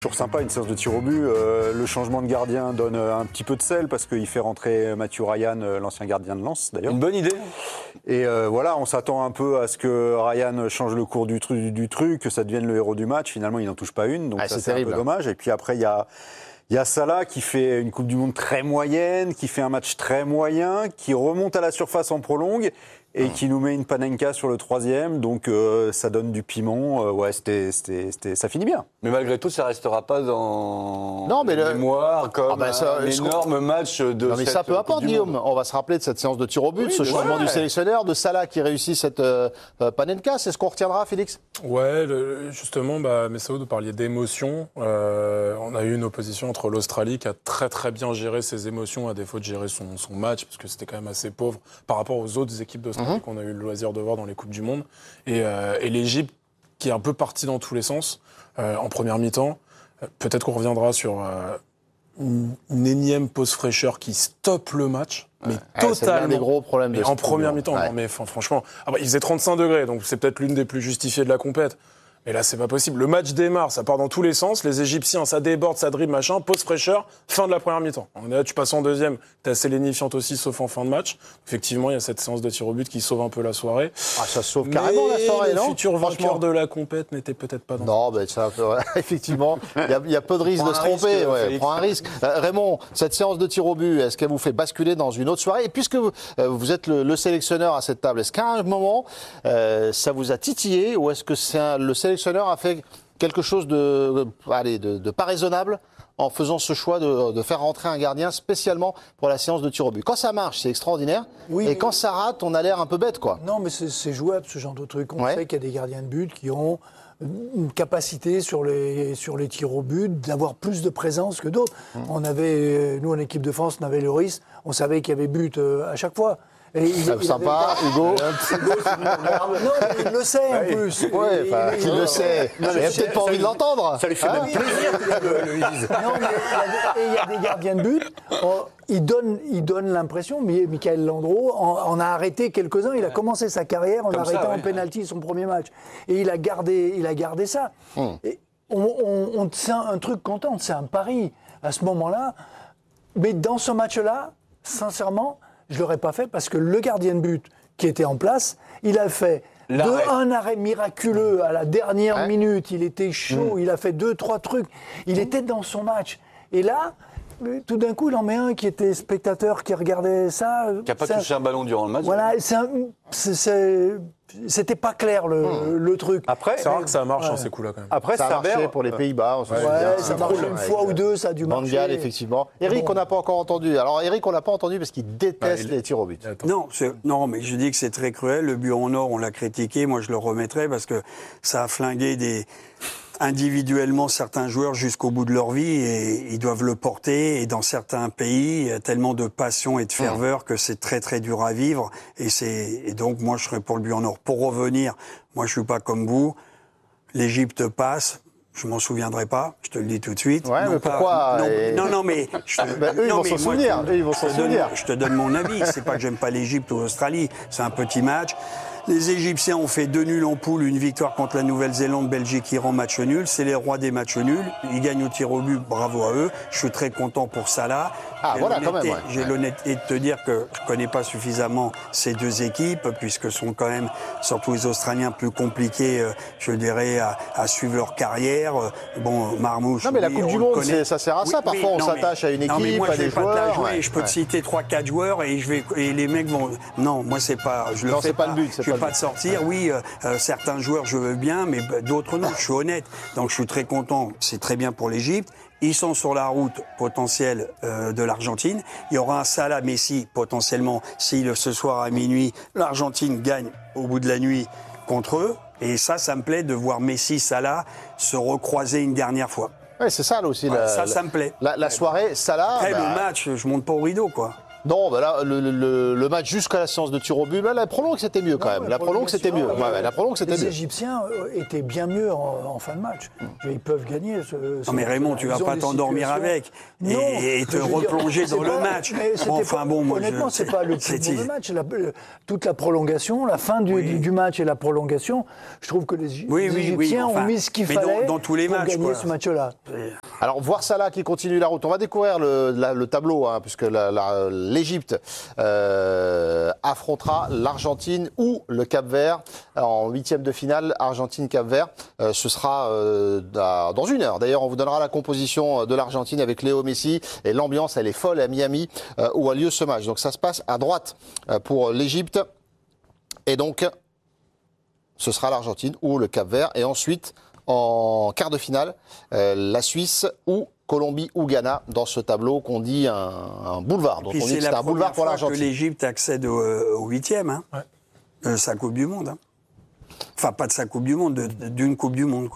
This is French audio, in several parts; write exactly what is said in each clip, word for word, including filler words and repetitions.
Toujours sympa une séance de tir au but. Euh, le changement de gardien donne un petit peu de sel parce qu'il fait rentrer Mathieu Ryan, l'ancien gardien de Lens d'ailleurs. Une bonne idée. Et euh, voilà, on s'attend un peu à ce que Ryan change le cours du, tru- du truc, que ça devienne le héros du match. Finalement, il n'en touche pas une, donc ah, ça, c'est, c'est terrible, un peu dommage. Et puis après, il y a, il y a Salah qui fait une Coupe du Monde très moyenne, qui fait un match très moyen, qui remonte à la surface en prolongue. Et qui nous met une panenka sur le troisième, donc euh, ça donne du piment. Euh, ouais, c'était, c'était, c'était, ça finit bien. Mais malgré tout, ça restera pas dans non, mais le le... mémoire comme ah ben ça, un énorme match de. Non, mais ça peu importe, Guillaume. On va se rappeler de cette séance de tir au but, oui, ce changement ouais. du sélectionneur, de Salah qui réussit cette euh, panenka. C'est ce qu'on retiendra, Félix ? Ouais, le, justement, bah, Messaoud, vous parliez d'émotions. Euh, on a eu une opposition entre l'Australie qui a très très bien géré ses émotions à défaut de gérer son, son match, parce que c'était quand même assez pauvre par rapport aux autres équipes d'Australie. Mmh. qu'on a eu le loisir de voir dans les Coupes du Monde. Et, euh, et l'Égypte, qui est un peu partie dans tous les sens, euh, en première mi-temps. Euh, peut-être qu'on reviendra sur euh, une, une énième pause fraîcheur qui stoppe le match. Mais ouais. totalement. C'est l'un des gros problèmes de en première mi-temps. Ouais. Non, mais franchement, ah bah, il faisait trente-cinq degrés, donc c'est peut-être l'une des plus justifiées de la compète. Mais là, c'est pas possible. Le match démarre, ça part dans tous les sens. Les Égyptiens, ça déborde, ça dribble, machin. Pause fraîcheur, fin de la première mi-temps. On est là, tu passes en deuxième. T'es assez lénifiante aussi, sauf en fin de match. Effectivement, il y a cette séance de tir au but qui sauve un peu la soirée. Ah, ça sauve mais carrément la soirée, non ? Le futur vainqueur de la compète n'était peut-être pas dans. Non, mais ça, ouais, effectivement, il y, a, il y a peu de risque de se tromper. Risque, ouais, prends un risque. Euh, Raymond, cette séance de tir au but, est-ce qu'elle vous fait basculer dans une autre soirée ? Et puisque vous, euh, vous êtes le, le sélectionneur à cette table, est-ce qu'à un moment, euh, ça vous a titillé ou est-ce que c'est un, le sélectionneur a fait quelque chose de, allez, de, de pas raisonnable en faisant ce choix de, de faire rentrer un gardien spécialement pour la séance de tir au but. Quand ça marche, c'est extraordinaire. Oui, et quand ça rate, on a l'air un peu bête, quoi. Non, mais c'est, c'est jouable, ce genre de truc. On ouais. sait qu'il y a des gardiens de but qui ont une capacité sur les, sur les tirs au but d'avoir plus de présence que d'autres. Hum. On avait, nous, en équipe de France, on avait Lloris, on savait qu'il y avait but à chaque fois. Et il, il sympa, avait... Hugo. Hugo non, mais il le sait en ouais. plus. Oui, enfin, il, il, il le sait. Non, mais il n'a peut-être pas envie de l'entendre. Ça lui fait hein même plaisir qu'il le dise. Non, mais il y a des gardiens de but. On, il donne, il donne l'impression, Michael Landreau en, en a arrêté quelques-uns. Il a commencé sa carrière en Comme arrêtant ça, ouais. en pénalty son premier match. Et il a gardé, il a gardé ça. Hum. Et on, on, on, c'est un, un truc content, c'est un pari à ce moment-là. Mais dans ce match-là, sincèrement, je ne l'aurais pas fait parce que le gardien de but qui était en place, il a fait de, un arrêt miraculeux à la dernière ouais. minute. Il était chaud, mmh. il a fait deux, trois trucs. Il mmh. était dans son match. Et là, tout d'un coup, il en met un qui était spectateur, qui regardait ça. Qui n'a pas touché un... un ballon durant le match. Voilà, c'est un... c'est, c'est... c'était pas clair le, mmh. le truc. Après, c'est rare que ça marche ouais. en ces coups-là quand même. Après, ça a marché Saber, pour les Pays-Bas. On se ouais, ouais, ça marche une fois ou deux, ça a dû marcher. Mondial, effectivement. Eric, bon. on n'a pas encore entendu. Alors, Eric, on l'a pas entendu parce qu'il déteste ah, les tirs au but. Non, c'est... non, mais je dis que c'est très cruel. Le but en or, on l'a critiqué. Moi, je le remettrai parce que ça a flingué des... individuellement certains joueurs jusqu'au bout de leur vie et ils doivent le porter. Et dans certains pays, il y a tellement de passion et de ferveur mmh. que c'est très très dur à vivre. Et, c'est... et donc moi je serais pour le but en or. Pour revenir, moi je suis pas comme vous. L'Égypte passe. Je m'en souviendrai pas, je te le dis tout de suite. Ouais, non, mais pas, pourquoi non, et... non, non, mais je te, ben, eux, non, ils vont mais s'en moi, souvenir. Eux, ils vont s'en je souvenir. Donne, je te donne mon avis. C'est pas que j'aime pas l'Égypte ou l'Australie. C'est un petit match. Les Égyptiens ont fait deux nuls en poule, une victoire contre la Nouvelle-Zélande, Belgique, Iran, match nul. C'est les rois des matchs nuls. Ils gagnent au tir au but, bravo à eux. Je suis très content pour Salah. Ah, j'ai voilà, quand même. Ouais. J'ai l'honnêteté de te dire que je connais pas suffisamment ces deux équipes, puisque sont quand même, surtout les Australiens, plus compliqués, je dirais, à, à suivre leur carrière. Bon, Marmouche. Non, mais oui, la Coupe du Monde, c'est, ça sert à ça. Oui, Parfois, oui, on non, s'attache mais, à une équipe, non, mais moi, à des je vais joueurs. Pas te la jouer. Ouais, je peux ouais. te citer trois, quatre joueurs et je vais, et les mecs vont. Non, moi, c'est pas. Je le non, fais c'est pas, pas le but. Je ne veux pas te sortir. Oui, euh, euh, certains joueurs, je veux bien, mais d'autres non. Je suis honnête. Donc, je suis très content. C'est très bien pour l'Égypte. Ils sont sur la route potentielle euh, de l'Argentine. Il y aura un Salah Messi potentiellement si le, ce soir à minuit l'Argentine gagne au bout de la nuit contre eux. Et ça, ça me plaît de voir Messi, Salah se recroiser une dernière fois. Oui, c'est ça là aussi. Voilà, la, ça, la, ça me plaît. La, la soirée, Salah. Après bah... le match, je monte pas au rideau, quoi. Non, bah là, le, le, le match jusqu'à la séance de tir au but, là, la prolongue, c'était mieux quand Non, même. la La prolongue, c'était mieux. prolongation, Ouais, ouais, la prolongue, c'était Les mieux. Égyptiens euh, étaient bien mieux en, en fin de match. Ils peuvent gagner. Ce, Non mais Raymond, tu vas pas t'endormir avec et, Non, et te je veux dire, replonger c'est dans le pas- match. mais c'était Enfin pas- bon, moi, honnêtement, je- c'est pas le plus c'est- mauvais match. La- le- toute la prolongation, la fin du, Oui. du, du match et la prolongation, je trouve que les, Oui, les oui, Égyptiens oui, enfin, ont mis ce qu'il mais dans- fallait dans tous les pour matchs, gagner quoi. ce match-là. Alors, voir Salah qui continue la route. On va découvrir le, la- le tableau, hein, puisque la- la- l'Égypte euh, affrontera l'Argentine ou le Cap-Vert en huitième de finale. Argentine-Cap-Vert, euh, ce sera euh, à- dans une heure. D'ailleurs, on vous donnera la composition de l'Argentine avec Léo Messi. Et l'ambiance, elle est folle à Miami, euh, où a lieu ce match. Donc, ça se passe à droite euh, pour l'Égypte. Et donc, ce sera l'Argentine ou le Cap-Vert. Et ensuite, en quart de finale, euh, la Suisse ou Colombie ou Ghana dans ce tableau qu'on dit un, un boulevard. Donc Puis on dit c'est que c'est la un boulevard première pour fois que l'Argentine. l'Égypte accède au, au huitième, hein, Ouais. de sa Coupe du Monde. Hein. Enfin, pas de sa Coupe du Monde, de- de- d'une Coupe du Monde. Quoi.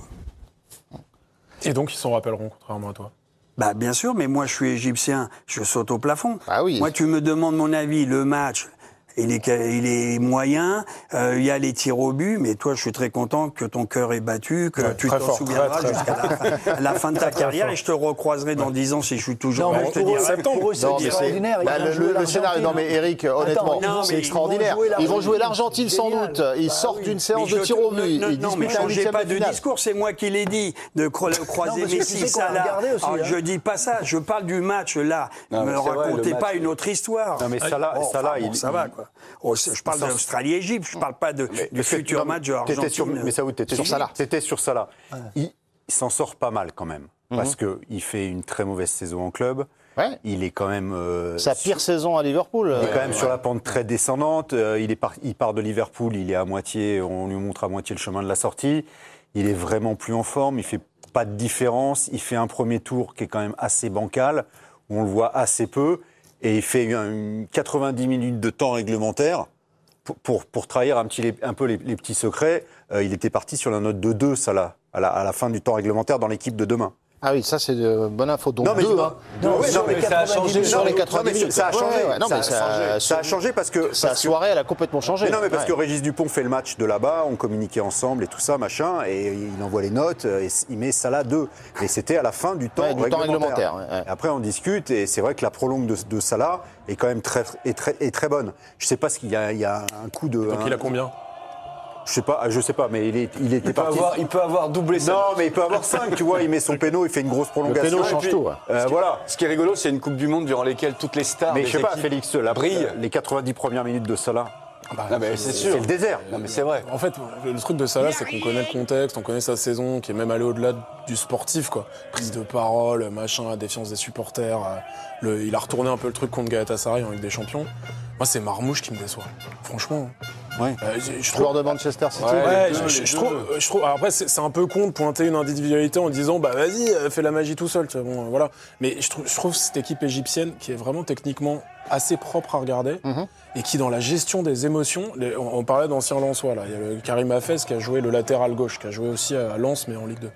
Et donc, ils s'en rappelleront, contrairement à toi. Bah bien sûr, mais moi je suis égyptien, je saute au plafond. Ah oui. Moi tu me demandes mon avis, le match, il est, il est moyen, euh, il y a les tirs au but, mais toi je suis très content que ton cœur est battu, que Ouais, tu très t'en fort, souviendras très, très jusqu'à la, fin- à la fin de ta carrière et je te recroiserai dans dix ans si je suis toujours Non, là. mais je te pour eux, dirai. pour eux, c'est Non, mais c'est- extraordinaire. Ils bah, vont le, jouer le- le scénario, non mais Eric, honnêtement, ils vont- c'est ils vont extraordinaire. jouer Ils vont jouer l'Argentine. l'Argentine sans Génial. doute. Ils Bah sortent oui. d'une séance Mais je de te- tir au but. non, Ils non, mais disputent un changez huitième pas de de finale. discours, c'est moi qui l'ai dit, de cro- croiser parce que tu Messi, sais qu'on va Salah. regarder aussi, Alors, hein. je dis pas ça, je parle du match là. Non, Ne mais me c'est vrai, racontez le pas match- une autre histoire. Non, mais Salah, Bon, Salah, enfin, bon, il- ça va quoi. Oh, c'est- je parle Ça- d'Australie-Égypte, je parle pas de, Mais du le fait- futur non, match de t'étais sur, Argentine. mais ça, t'étais Sur Salah. C'était sur Salah. Il, il s'en sort pas mal quand même, Mhm. parce que il fait une très mauvaise saison en club. Ouais. Il est quand même. euh, Sa pire saison à Liverpool. Il est quand euh, même sur la pente très descendante. Euh, il, est par- il part de Liverpool, il est à moitié, on lui montre à moitié le chemin de la sortie. Il est vraiment plus en forme, il fait pas de différence. Il fait un premier tour qui est quand même assez bancal, où on le voit assez peu, et il fait un- une quatre-vingt-dix minutes de temps réglementaire pour, pour, pour trahir un, petit, un peu les, les petits secrets. Euh, il était parti sur la note de deux, ça là, à la, à la fin du temps réglementaire dans l'équipe de demain. Ah oui, ça c'est de bonne info. Donc Non, mais deux, je- hein. Non, Ouais, sur non, les mais ça a quatre-vingt-dix changé minutes. sur les Non, quatre-vingt-dix mais minutes. ça a changé. Ouais, ouais, non, ça, mais ça a changé. Ça a changé parce que. Sa parce que- soirée, elle a complètement changé. Mais non, mais parce Ouais. que Régis Dupont fait le match de là-bas, on communiquait ensemble et tout ça, machin, et il envoie les notes, et il met Salah deux. Et c'était à la fin du temps Ouais, du temps réglementaire. réglementaire, ouais, ouais. Et après, on discute, et c'est vrai que la prolongue de, de Salah est quand même très, est très, est très bonne. Je sais pas ce qu'il y a, il y a un coup de. Donc, un- il a combien Je sais pas, je sais pas, mais il, est, il était Il peut, parti. avoir, il peut avoir doublé ça. Non, mais il peut avoir cinq, tu vois, il met son péno, il fait une grosse prolongation. péno et change puis, tout, ouais. euh, voilà. Ce qui est rigolo, c'est une Coupe du Monde durant laquelle toutes les stars Mais des je sais pas, équipes Félix, la, brillent. les quatre-vingt-dix premières minutes de Salah, Non, mais c'est sûr. c'est le désert. Non, mais c'est vrai. En fait, le truc de Salah, c'est qu'on connaît le contexte, on connaît sa saison, qui est même allé au-delà du sportif, quoi. Prise de parole, machin, la défiance des supporters. euh, le- il a retourné un peu le truc contre Galatasaray en Ligue des Champions. Moi, c'est Marmouche qui me déçoit. Franchement. Ouais. Euh, je, je Joueur trouve. de Manchester City. Ouais. Ouais, les je, deux, je- les je deux. trouve, je trouve. alors après, c'est c'est un peu con de pointer une individualité en disant, bah vas-y, euh, fais la magie tout seul. Tu vois, bon, voilà. Mais je trouve, je trouve cette équipe égyptienne qui est vraiment techniquement assez propre à regarder et qui, dans la gestion des émotions, les- on, on parlait d'anciens Lensois là. Il y a le Karim Hafez qui a joué le latéral gauche, qui a joué aussi à Lens, mais en Ligue deux.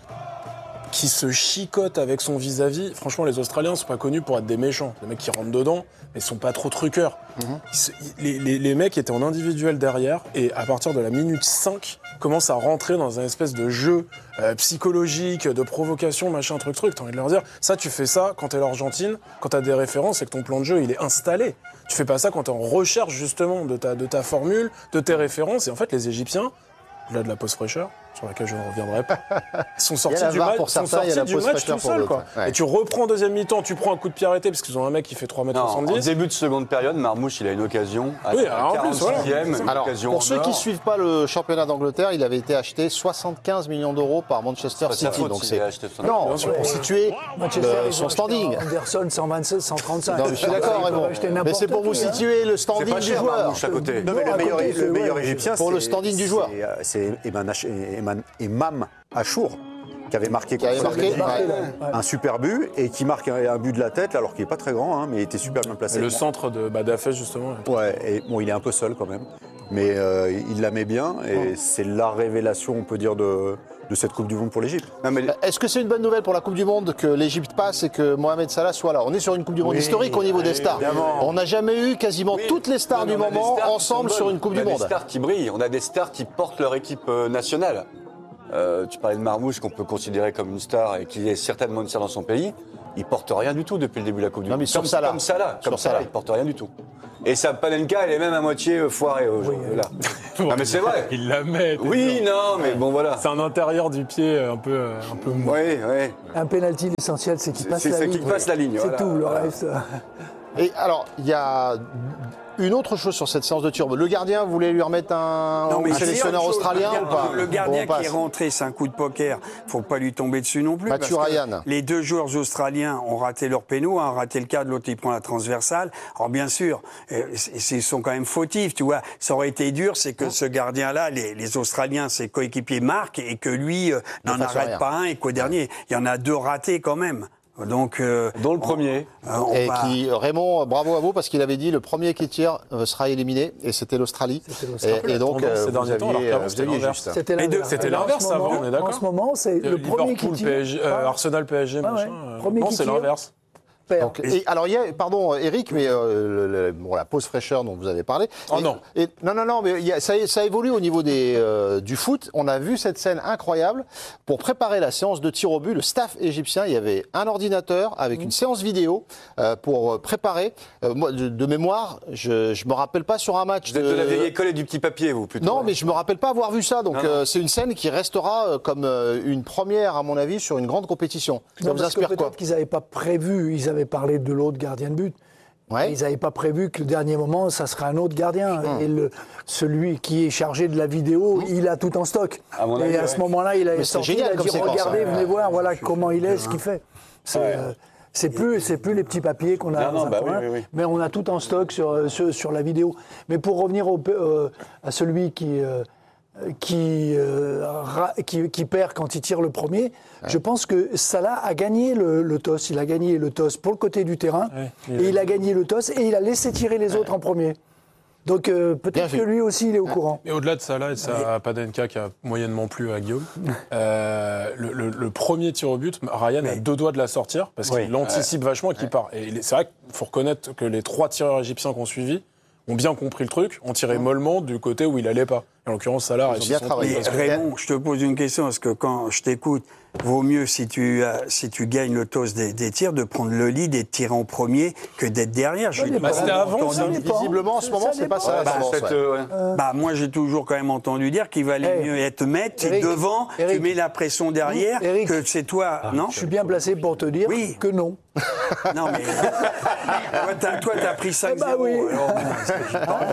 Qui se chicote avec son vis-à-vis. Franchement, les Australiens sont pas connus pour être des méchants. Des mecs qui rentrent dedans, mais ils sont pas trop truqueurs. Ils se- ils- les, les- les mecs étaient en individuel derrière, et à partir de la minute cinq, commencent à rentrer dans un espèce de jeu euh, psychologique, de provocation, machin, truc, truc. T'as envie de leur dire, ça, tu fais ça quand t'es l'Argentine, quand t'as des références et que ton plan de jeu, il est installé. Tu fais pas ça quand t'es en recherche, justement, de ta, de ta formule, de tes références. Et en fait, les Égyptiens, là de la pause fraîcheur, sur laquelle je ne reviendrai pas, sont sortis la du, V A R match, pour sont certains, il y a sortis la du pause match fraîcheur tout pour seul, d'autres. quoi. Ouais. Et tu reprends deuxième mi-temps, tu prends un coup de pied arrêté parce qu'ils ont un mec qui fait trois mètres Non, en soixante-dix. début de seconde période, Marmouche, il a une occasion. À Oui, la alors en plus, voilà. quarante-sixième, une Alors, occasion pour en ceux qui ne or. suivent pas le championnat d'Angleterre, il avait été acheté soixante-quinze millions d'euros par Manchester pas sa City. faute Donc s'il c'est a acheté ça. non, Bien sûr. pour situer Manchester, le- ils son ont standing. acheté Anderson cent vingt-seize, cent trente-cinq. Non, mais je suis d'accord, Ils peuvent Raymond. acheter Mais n'importe c'est pour vous qui, hein. situer le C'est standing pas du cher, joueur. Marmouche, à côté. Non, mais Non, le à meilleur, côté, le c'est- meilleur ouais, égyptien, pour le c'est- standing du c'est- joueur. euh, C'est Eman Ach- Eman- Emam Achour, qui avait marqué, Qui avait contre- marqué, marqué, ouais. là. un super but et qui marque un, un but de la tête, alors qu'il n'est pas très grand, hein, mais il était super bien placé. Le centre de bah, d'Hafez, justement. Ouais, et bon, il est un peu seul quand même, mais euh, il la met bien et c'est la révélation, on peut dire, de, de cette Coupe du Monde pour l'Égypte. Est-ce que c'est une bonne nouvelle pour la Coupe du Monde que l'Égypte passe et que Mohamed Salah soit là? On est sur une Coupe du Monde Oui, historique au niveau des stars. évidemment. On n'a jamais eu quasiment Oui. toutes les stars Non, du mais on a des moment stars qui ensemble sont sur bonnes. une Coupe on du a Monde. des stars qui brillent, on a des stars qui portent leur équipe euh, nationale. Euh, tu parlais de Marmouche, qu'on peut considérer comme une star et qui est certainement une star dans son pays. Il porte rien du tout depuis le début de la Coupe du Non, Monde. mais sur comme Salah. Comme Salah, Sur comme Salah, Salah. il porte rien du tout. Et sa Panenka, elle est même à moitié euh, foirée aujourd'hui. là. Ah, mais c'est vrai. Il la met. Oui, non, mais bon voilà. C'est un intérieur du pied un peu, euh, un peu mou. Oui, oui. Un penalty, l'essentiel, c'est qu'il passe C'est la ça ligne. qui passe la ligne. C'est voilà, tout, le voilà. reste. euh, Et alors, il y a une autre chose sur cette séance de tir. Le gardien voulait lui remettre un, Non, mais un c'est sélectionneur autre chose. australien Le ou gardien- pas Le gardien Ou on qui est passe rentré, c'est un coup de poker. Faut pas lui tomber dessus non plus. Matthew parce que Ryan. Les deux joueurs australiens ont raté leur péno, un a raté le cadre, l'autre il prend la transversale. Alors bien sûr, euh, ils sont quand même fautifs, tu vois. Ça aurait été dur, c'est que ce gardien-là, les, les Australiens, ses coéquipiers marquent et que lui euh, n'en fasse arrête rien. pas un et qu'au dernier, il y en a deux ratés quand même. Donc, euh, Dont le premier. euh, on Et va- qui, Raymond, bravo à vous, parce qu'il avait dit le premier qui tire euh, sera éliminé, et c'était l'Australie. C'était l'Australie. Et, et donc, Tendance euh, ces vous derniers temps, alors aviez, qu'avant, vous c'était aviez l'inverse. juste. C'était Les deux- l'inverse. c'était En ce l'inverse avant, moment- on est d'accord. En ce moment, c'est le premier qui Liverpool, tire. P S G, euh, Arsenal, P S G, Ah ouais, machin. euh, premier non, qui c'est tire. l'inverse. Perd. Donc, et, alors, il y a, pardon, Eric, mais euh, le- le- bon, la pause fraîcheur dont vous avez parlé. Oh Et- non. et- non, non, non, mais il y a- ça, ça évolue au niveau des, euh, du foot. On a vu cette scène incroyable. Pour préparer la séance de tir au but, le staff égyptien, il y avait un ordinateur avec une séance vidéo euh, pour préparer. Euh, moi, de, de mémoire, je ne me rappelle pas sur un match. Vous êtes de la vieille école et du petit papier, vous, plutôt. Non, mais je me rappelle pas avoir vu ça. Donc Non, non. euh, c'est une scène qui restera euh, comme euh, une première, à mon avis, sur une grande compétition. Ça Non, vous parce que inspire quoi peut-être qu'ils n'avaient pas prévu, ils avaient parlé de l'autre gardien de but. Ouais. Ils n'avaient pas prévu que le dernier moment, ça serait un autre gardien. Hum. Et le, celui qui est chargé de la vidéo, il a tout en stock. À mon et avis, à ouais. ce moment-là, il a Mais c'est sorti, génial il a comme dit séquence, regardez, hein. venez voir, voilà comment il est, ce qu'il fait. C'est euh, c'est plus, c'est plus les petits papiers qu'on a Non, dans non, un bah coin, oui, oui, oui. mais on a tout en stock sur, sur, sur la vidéo. Mais pour revenir au, euh, à celui qui... euh, Qui, euh, ra- qui, qui perd quand il tire le premier. Je pense que Salah a gagné le, le toss. Il a gagné le toss pour le côté du terrain. Ouais, et il a gagné le toss et il a laissé tirer les autres en premier. Donc euh, Bien peut-être vu. que lui aussi, il est au courant. Et au-delà de ça, là, et de sa Panenka qui a moyennement plu à Guillaume, euh, le, le- le premier tir au but, Ryan a deux doigts de la sortir parce Oui. qu'il anticipe vachement et qu'il part. Et il est- c'est vrai qu'il faut reconnaître que les trois tireurs égyptiens qu'on suivi ont bien compris le truc, ont tiré mollement du côté où il allait pas. Et en l'occurrence, Salah a réussi bien son travaillé. truc Mais parce que- Raymond, je te pose une question, parce que quand je t'écoute, vaut mieux si tu, as- si tu gagnes le toss des, des tirs, de prendre le lead et de tirer en premier que d'être derrière. Je dépend. Bah, c'était avant, entendu- ça. dépend. Visiblement, en ce Ça moment, c'est pas dépend. ça. la bah, tendance, Cette, ouais. euh, ouais. Bah, moi, j'ai toujours quand même entendu dire qu'il valait Hey. mieux être maître, tu es Eric, devant, Eric. tu mets la pression derrière, Eric. que c'est toi, non Je suis bien placé pour te dire Oui. que non. Non, mais toi, t'as, toi, t'as pris cinq zéro. bah oui. alors, parce que j'ai pas-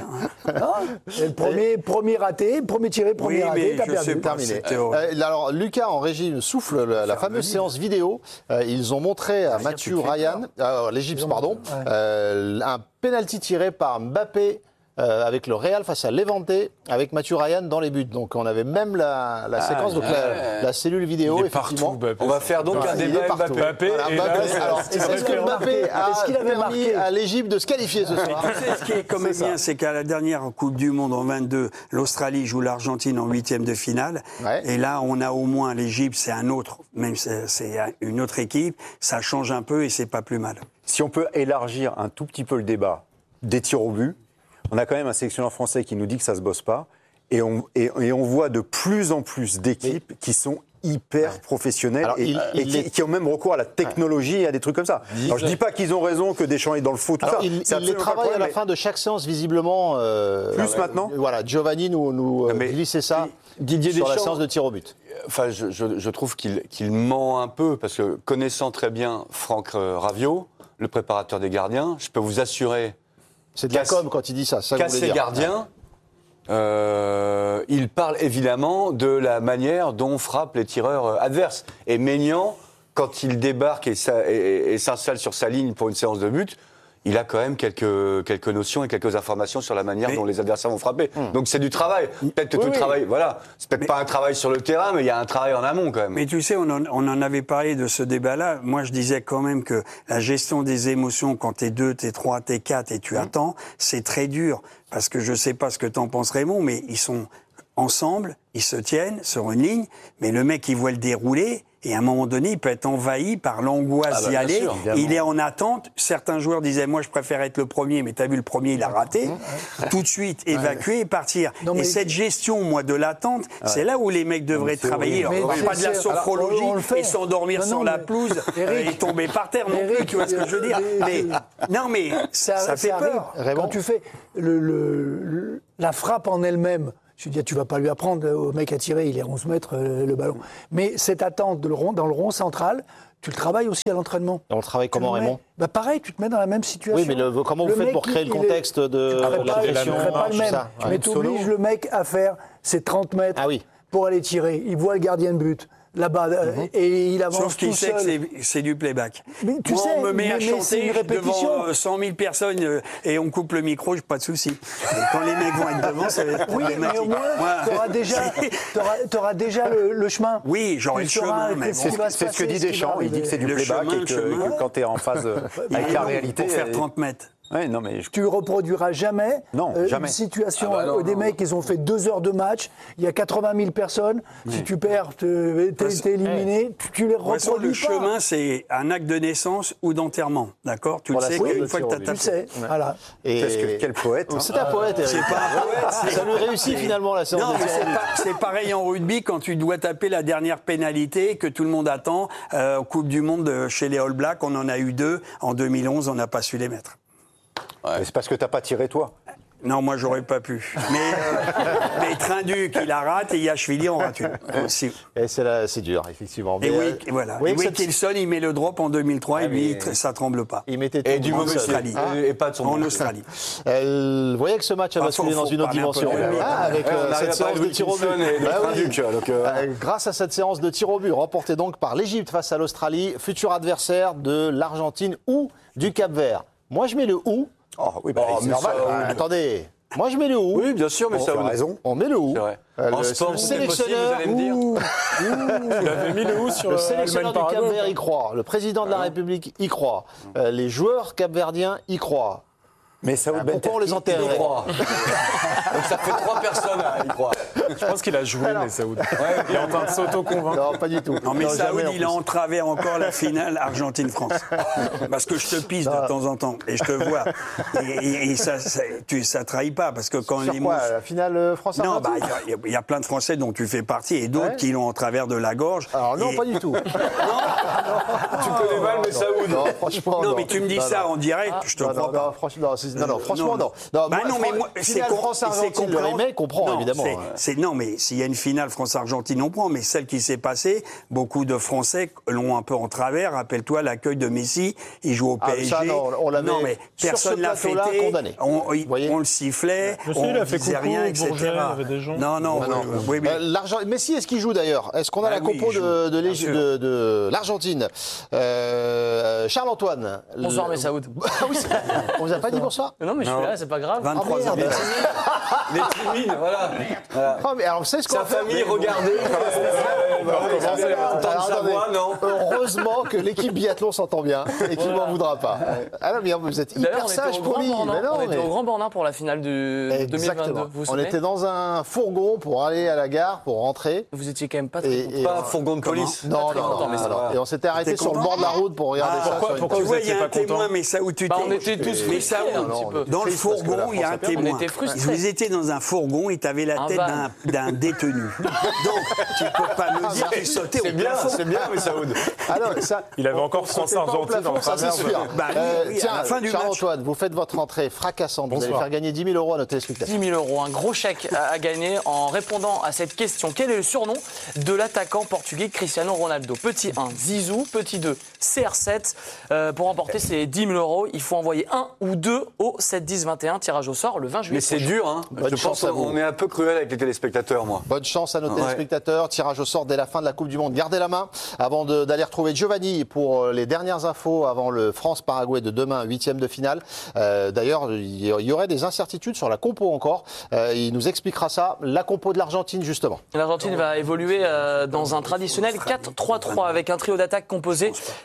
Hein Et le premier, premier raté, premier tiré, premier Oui, raté, mais t'as je perdu. sais pas. Terminé. C'était horrible. Euh, alors, Lucas en régie me souffle la, la fameuse séance vidéo. Euh, ils ont montré à Matthew tu te fais Ryan, euh, l'Égypte, pardon, euh, un penalty tiré par Mbappé euh, avec le Real face à Levante, avec Matthew Ryan dans les buts. Donc, on avait même la, la séquence, donc la, la cellule vidéo, Il est effectivement. partout, Mbappé. On va faire donc Ouais, un il est débat partout. Mbappé. Mbappé, Voilà, et Mbappé. là, c'est- Alors, c'est est-ce que vrai. Mbappé a Est-ce qu'il avait permis marqué à l'Égypte de se qualifier ce soir Tu sais, ce qui est quand même C'est ça. bien, c'est qu'à la dernière Coupe du Monde en vingt-deux, l'Australie joue l'Argentine en huitième de finale. Ouais. Et là, on a au moins l'Égypte, c'est un autre, même si c'est c'est une autre équipe. Ça change un peu et c'est pas plus mal. Si on peut élargir un tout petit peu le débat des tirs au but, on a quand même un sélectionneur français qui nous dit que ça se bosse pas. Et on, et, et on voit de plus en plus d'équipes qui sont hyper professionnelles Alors, et, il- et il qui, est- qui ont même recours à la technologie et à des trucs comme ça. Alors je dis pas qu'ils ont raison, que Deschamps est dans le faux, tout Alors, ça. il, C'est il les absolument pas travaille le à la problème, fin de chaque séance, visiblement. euh, Plus euh, maintenant Voilà, Giovanni nous, nous euh, mais glissait ça Didier sur la Deschamps- séance de tir au but. Enfin, je, je- je trouve qu'il qu'il ment un peu, parce que connaissant très bien Franck euh, Raviot, le préparateur des gardiens, je peux vous assurer C'est de la Casse- com quand il dit ça. ça qu'à vous voulez ses dire. gardiens, euh, il parle évidemment de la manière dont frappent les tireurs euh, adverses. Et Maignan, quand il débarque et, ça- et- et- et s'installe sur sa ligne pour une séance de but, il a quand même quelques, quelques notions et quelques informations sur la manière Mais- dont les adversaires vont frapper. Donc c'est du travail. Peut-être que Oui, tout le oui. travail, voilà. C'est peut-être pas un travail sur le terrain, mais il y a un travail en amont quand même. Mais tu sais, on en, on en avait parlé de ce débat-là. Moi, je disais quand même que la gestion des émotions, quand t'es deux, t'es trois, t'es quatre et tu attends, c'est très dur. Parce que je sais pas ce que t'en penses, Raymond, mais ils sont ensemble, ils se tiennent sur une ligne, mais le mec, il voit le dérouler, et à un moment donné, il peut être envahi par l'angoisse Ah bah, d'y aller. sûr, il est en attente. Certains joueurs disaient, moi, je préfère être le premier, mais t'as vu, le premier, il a raté. Tout de suite, évacuer et partir. Non, mais- Et cette gestion, moi, de l'attente, c'est là où les mecs devraient travailler. horrible. Alors, Mais pas de la c'est- sophrologie alors, on le fait. et s'endormir Non, non, sur la mais- pelouse Eric- et tomber par terre non Eric, plus, tu vois ce que je veux dire. mais- Mais, non, mais ça, ça fait arrive. peur. Raymond. Quand tu fais le, le- le- la frappe en elle-même, je veux dire, tu vas pas lui apprendre au mec à tirer, il est onze mètres euh, le ballon. Mais cette attente de le rond, dans le rond central, tu le travailles aussi à l'entraînement. On le travaille Tu comment, le mets- Raymond? bah pareil, tu te mets dans la même situation. Oui, mais le- comment vous Le faites mec, pour créer il- le il est- contexte de Tu ferais la pas, tu pression, ferais pas le tout même. ça, ouais. Mais tu obliges le mec à faire ses trente mètres Ah oui. pour aller tirer. Il voit le gardien de but là-bas euh, et il avance Sauf qu'il tout sait que seul. c'est- c'est du playback. Mais tu Moi, sais, on me met mais- à mais c'est chanter une répétition. devant euh, cent mille personnes euh, et on coupe le micro, j'ai pas de souci. Et quand les mecs vont être devant, ça va être Oui, mais problématique. au moins, Moi, tu auras déjà, t'auras- t'auras déjà le, le chemin. Oui, j'aurai Tu le sauras chemin, mais que bon. ce qui va se C'est ce que passer, dit ce qui va Deschamps. Il dit que c'est du Le playback chemin, et que, le chemin. que quand tu es en phase euh, Il avec est la long réalité. pour faire euh, trente mètres. Ouais, non, mais je- Tu reproduiras jamais, Non, euh, jamais. une situation Ah bah non, où des non. mecs, ils ont fait deux heures de match, il y a quatre-vingt mille personnes, si tu perds, te- t'es Parce- t'es éliminé, tu, tu les De toute façon, reproduis le pas. chemin, c'est un acte de naissance ou d'enterrement. D'accord? Tu Pour le la sais séance qu'une de fois que tir tu au as but. Tu sais, voilà. Et... Parce que quel poète. hein. C'est un poète, Eric. C'est pas un poète, Ça lui réussit finalement la séance Non, de mais tir au c'est but. pas- c'est pareil en rugby quand tu dois taper la dernière pénalité que tout le monde attend. Euh, au Coupe du Monde euh, chez les All Blacks, on en a eu deux. En deux mille onze, on n'a pas su les mettre. Mais c'est parce que t'as pas tiré toi. Non, moi, j'aurais pas pu. Mais, euh, mais Trinduc, il la rate et Yachvili en rate une aussi. Et c'est là- c'est dur, effectivement. Et Mais, oui, euh, voilà. vous voyez Et que Wick cette- Kilson, il met le drop en deux mille trois et Ah, lui, mais- ça tremble pas. il mettait Et tout du le monde mauvais seul. Australie. Et- et pas de son En but. Australie. Euh, vous voyez que ce match a Ah, basculé faut- dans faut une autre parler un peu dimension. de rugby. Ah, avec Ouais, euh, on arrive cette à parler séance de de tir au but. Wilkinson et de Ah oui. Trinduc, donc, euh, Euh, grâce à cette séance de tir au but, remportée donc par l'Égypte face à l'Australie, futur adversaire de l'Argentine ou du Cap-Vert. Moi, je mets le ou. Oh, oui, bah, Oh, c'est mais normal. ça, euh, attendez. Moi, je mets le ou. Oui, bien sûr, mais Bon, ça tu as raison. On met le ou. C'est vrai. Euh, En le, sport, le c'est possible, vous sélectionneur, allez me dire. ouh, Il avait mis le haut sur le euh, sélectionneur du Allemagne-Paraguay, Cap-Vert quoi. y croit. Le président de la République y croit. Euh, les joueurs capverdiens y croient. Mais ça Ah, pourquoi on les enterrait Il croit. Donc ça fait trois personnes à y croire. Je pense qu'il a joué, mais Saoud. Il est en train de s'auto-convaincre. Non, pas du tout. Non, mais Non, Saoud, jamais, en il a plus. entravé encore la finale Argentine-France. Parce que je te pisse de temps en temps et je te vois. Et, et- et ça, ça, tu, ça trahit pas. Parce que quand Sur les quoi, mots- la finale euh, Non, France-Argentine bah, il y a- il y, a plein de Français dont tu fais partie et d'autres Ouais. qui l'ont en travers de la gorge. Alors non, Et- pas du tout. Tu connais mal, mais Saoud. Non, franchement, Non, mais tu me dis Non, ça non. en direct, je te Non, crois non, pas. non, franchement, non, c'est- non, non, franchement, non. non. Non, Bah moi, non, mais Fran- moi, c'est finale con- France-Argentine, c'est le compréhen- remake, on prend, Non, évidemment. c'est- Ouais. c'est- non, mais s'il y a une finale France-Argentine, on prend. Mais celle qui s'est passée, beaucoup de Français l'ont un peu en travers. Rappelle-toi l'accueil de Messi, il joue au Ah, P S G. ça, non, on l'avait, Non, mais sur personne ce l'a plateau-là, fêté. condamné. On, il- voyez on le sifflait, Je sais, on il a fait disait coucou, rien, et cetera. Bourget, il y avait des gens. Non, non, Ah non. euh, oui, mais- Euh, l'Argent- Messi, est-ce qu'il joue d'ailleurs? Est-ce qu'on a Ah la oui, compo il joue, de, de, bien l'Égy- sûr. de- de l'Argentine? Euh, Charles-Antoine. Bonsoir, le- mes Saoud. Ah oui, c'est- on vous a pas dit bonsoir? Non, mais je suis là, c'est pas grave. vingt-trois Ah, ans. merde. Les timides, voilà. voilà. Ah, mais alors, vous savez ce qu'on Sa va faire? famille, regardez. Entendre Alors, sa attendez. voix, non. Heureusement que l'équipe biathlon s'entend bien et qu'il m'en voudra pas. Ah non, mais vous êtes D'ailleurs, hyper on était sage, au Grand promis. Bornand. Mais non, On était mais- au Grand Bornand pour la finale du deux mille vingt-deux. Exactement. Vous vous On souvenez était dans un fourgon pour aller à la gare, pour rentrer. Vous étiez quand même pas très Et- content. et- Pas fourgon de police. Non, très non, content, non, mais ça non. va. Et on s'était arrêté T'es sur le content bord de la route pour regarder Ah, ça. pourquoi- sur une- pourquoi Tu vous vois, il y étiez a un pas content témoin, mais ça où tu Bah, t'es- on était tous Mais frustrés ça un où- petit peu. Dans le Triste parce que la fourgon, il y a un France a perdu. témoin. On était frustrés. Vous étiez dans un fourgon, il t'avait la Un tête van. d'un- d'un détenu. Donc, tu peux pas me dire qu'il sautait au C'est bien, plafond. c'est bien, mais Saoud. Ah non, ça, Il avait on- encore on sautait pas au France-Argentine plafond, dans le ça c'est travers de- sûr. Bah oui, Euh, oui, à tiens, la fin du match. Charles-Antoine, vous faites votre entrée fracassante. Vous allez Bonsoir. faire gagner dix mille euros à nos téléspectateurs. dix mille euros, un gros chèque à, à gagner en répondant à cette question. Quel est le surnom de l'attaquant portugais Cristiano Ronaldo? Petit un, Zizou. Petit deux, C R sept. Euh, pour remporter ces dix mille euros, il faut envoyer un ou deux au sept dix vingt et un, tirage au sort le vingt juillet. Mais c'est prochain. dur, hein. Bonne Je chance pense à vous. qu'on est un peu cruel avec les téléspectateurs, moi. Bonne chance à nos Ouais. téléspectateurs. Tirage au sort dès la fin de la Coupe du Monde. Gardez la main avant de- d'aller retrouver Giovanni pour euh, les dernières infos avant le France-Paraguay de demain, huitième de finale. Euh, D'ailleurs, il y aurait des incertitudes sur la compo encore. Euh, il nous expliquera ça. La compo de l'Argentine, justement. L'Argentine va évoluer euh, dans un traditionnel quatre trois trois avec un trio d'attaque composé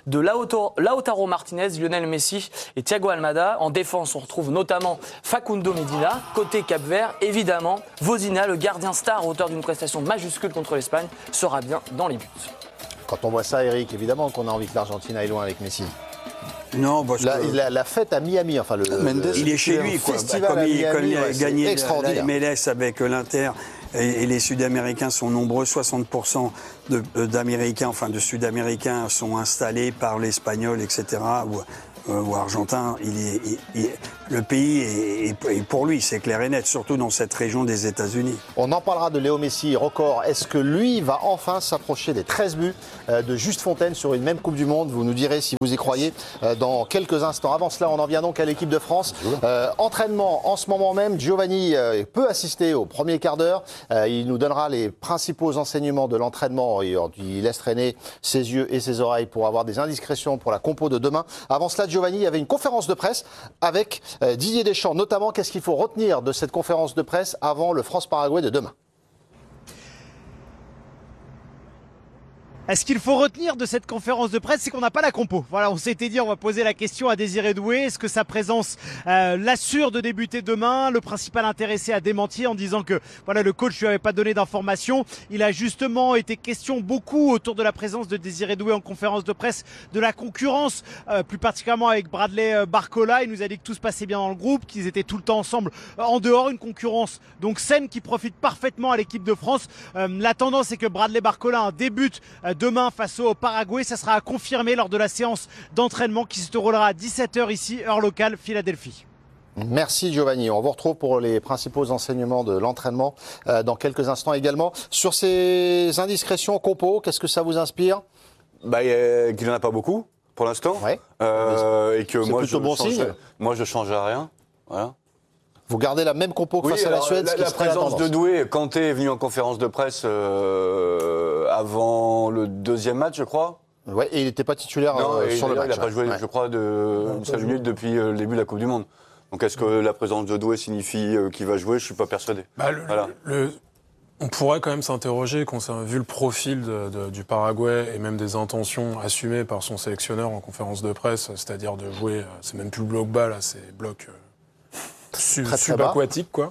de Lautaro, Lautaro Martinez, Lionel Messi et Thiago Almada. En défense, on retrouve notamment Facundo Medina. Côté Cap-Vert, évidemment, Vozina, le gardien star, auteur d'une prestation majuscule contre l'Espagne, sera bien dans les buts. Quand on voit ça, Eric, évidemment qu'on a envie que l'Argentine aille loin avec Messi. Non, parce La, que la, la fête à Miami, enfin le, Mendes, il est chez lui, quoi. festival Comme à il, Miami, comme il a ouais, c'est gagné la, la extraordinaire. M L S avec l'Inter et, et les Sud-Américains sont nombreux, soixante pour cent de, d'Américains, enfin de Sud-Américains sont installés par l'Espagnol, et cetera. Ou, euh, ou Argentin, il est, il, il, le pays est, est, est pour lui, c'est clair et net, surtout dans cette région des États-Unis. On en parlera de Léo Messi, record. Est-ce que lui va enfin s'approcher des treize buts de Juste Fontaine sur une même Coupe du Monde? Vous nous direz si vous y croyez dans quelques instants. Avant cela, on en vient donc à l'équipe de France. Euh, entraînement en ce moment même. Giovanni euh, peut assister au premier quart d'heure. Euh, il nous donnera les principaux enseignements de l'entraînement. Il, il laisse traîner ses yeux et ses oreilles pour avoir des indiscrétions pour la compo de demain. Avant cela, Giovanni, il y avait une conférence de presse avec euh, Didier Deschamps. Notamment, qu'est-ce qu'il faut retenir de cette conférence de presse avant le France-Paraguay de demain? Ce qu'il faut retenir de cette conférence de presse, c'est qu'on n'a pas la compo. Voilà, on s'était dit, on va poser la question à Désiré Doué. Est-ce que sa présence euh, l'assure de débuter demain? Le principal intéressé a démenti en disant que voilà, le coach lui avait pas donné d'informations. Il a justement été question beaucoup autour de la présence de Désiré Doué en conférence de presse, de la concurrence, euh, plus particulièrement avec Bradley Barcola. Il nous a dit que tout se passait bien dans le groupe, qu'ils étaient tout le temps ensemble euh, en dehors, une concurrence donc saine qui profite parfaitement à l'équipe de France. Euh, la tendance est que Bradley Barcola un débute euh, demain face au Paraguay. Ça sera à confirmer lors de la séance d'entraînement qui se déroulera à dix-sept heures ici, heure locale, Philadelphie. Merci Giovanni. On vous retrouve pour les principaux enseignements de l'entraînement euh, dans quelques instants également. Sur ces indiscrétions compo, qu'est-ce que ça vous inspire? Bah, euh, qu'il n'en a pas beaucoup pour l'instant. Ouais. Euh, et que C'est moi, plutôt je bon change, signe. Moi, je change à rien. Voilà. Vous gardez la même compo que Oui, face à la alors, Suède, la, ce qui la serait présence tendance. de Doué, Kanté est venu en conférence de presse euh, avant le deuxième match, je crois. Ouais, et il n'était pas titulaire Non, euh, et sur le d'ailleurs, match. il n'a pas joué, ouais. je crois, de une seule minute depuis euh, le début de la Coupe du Monde. Donc, est-ce que la présence de Doué signifie euh, qu'il va jouer? Je suis pas persuadé. Bah, le, Voilà. le- on pourrait quand même s'interroger, quand on a vu le profil de, de, du Paraguay et même des intentions assumées par son sélectionneur en conférence de presse, c'est-à-dire de jouer, c'est même plus bloc bas là, c'est bloc euh, sub- Très, très subaquatique quoi.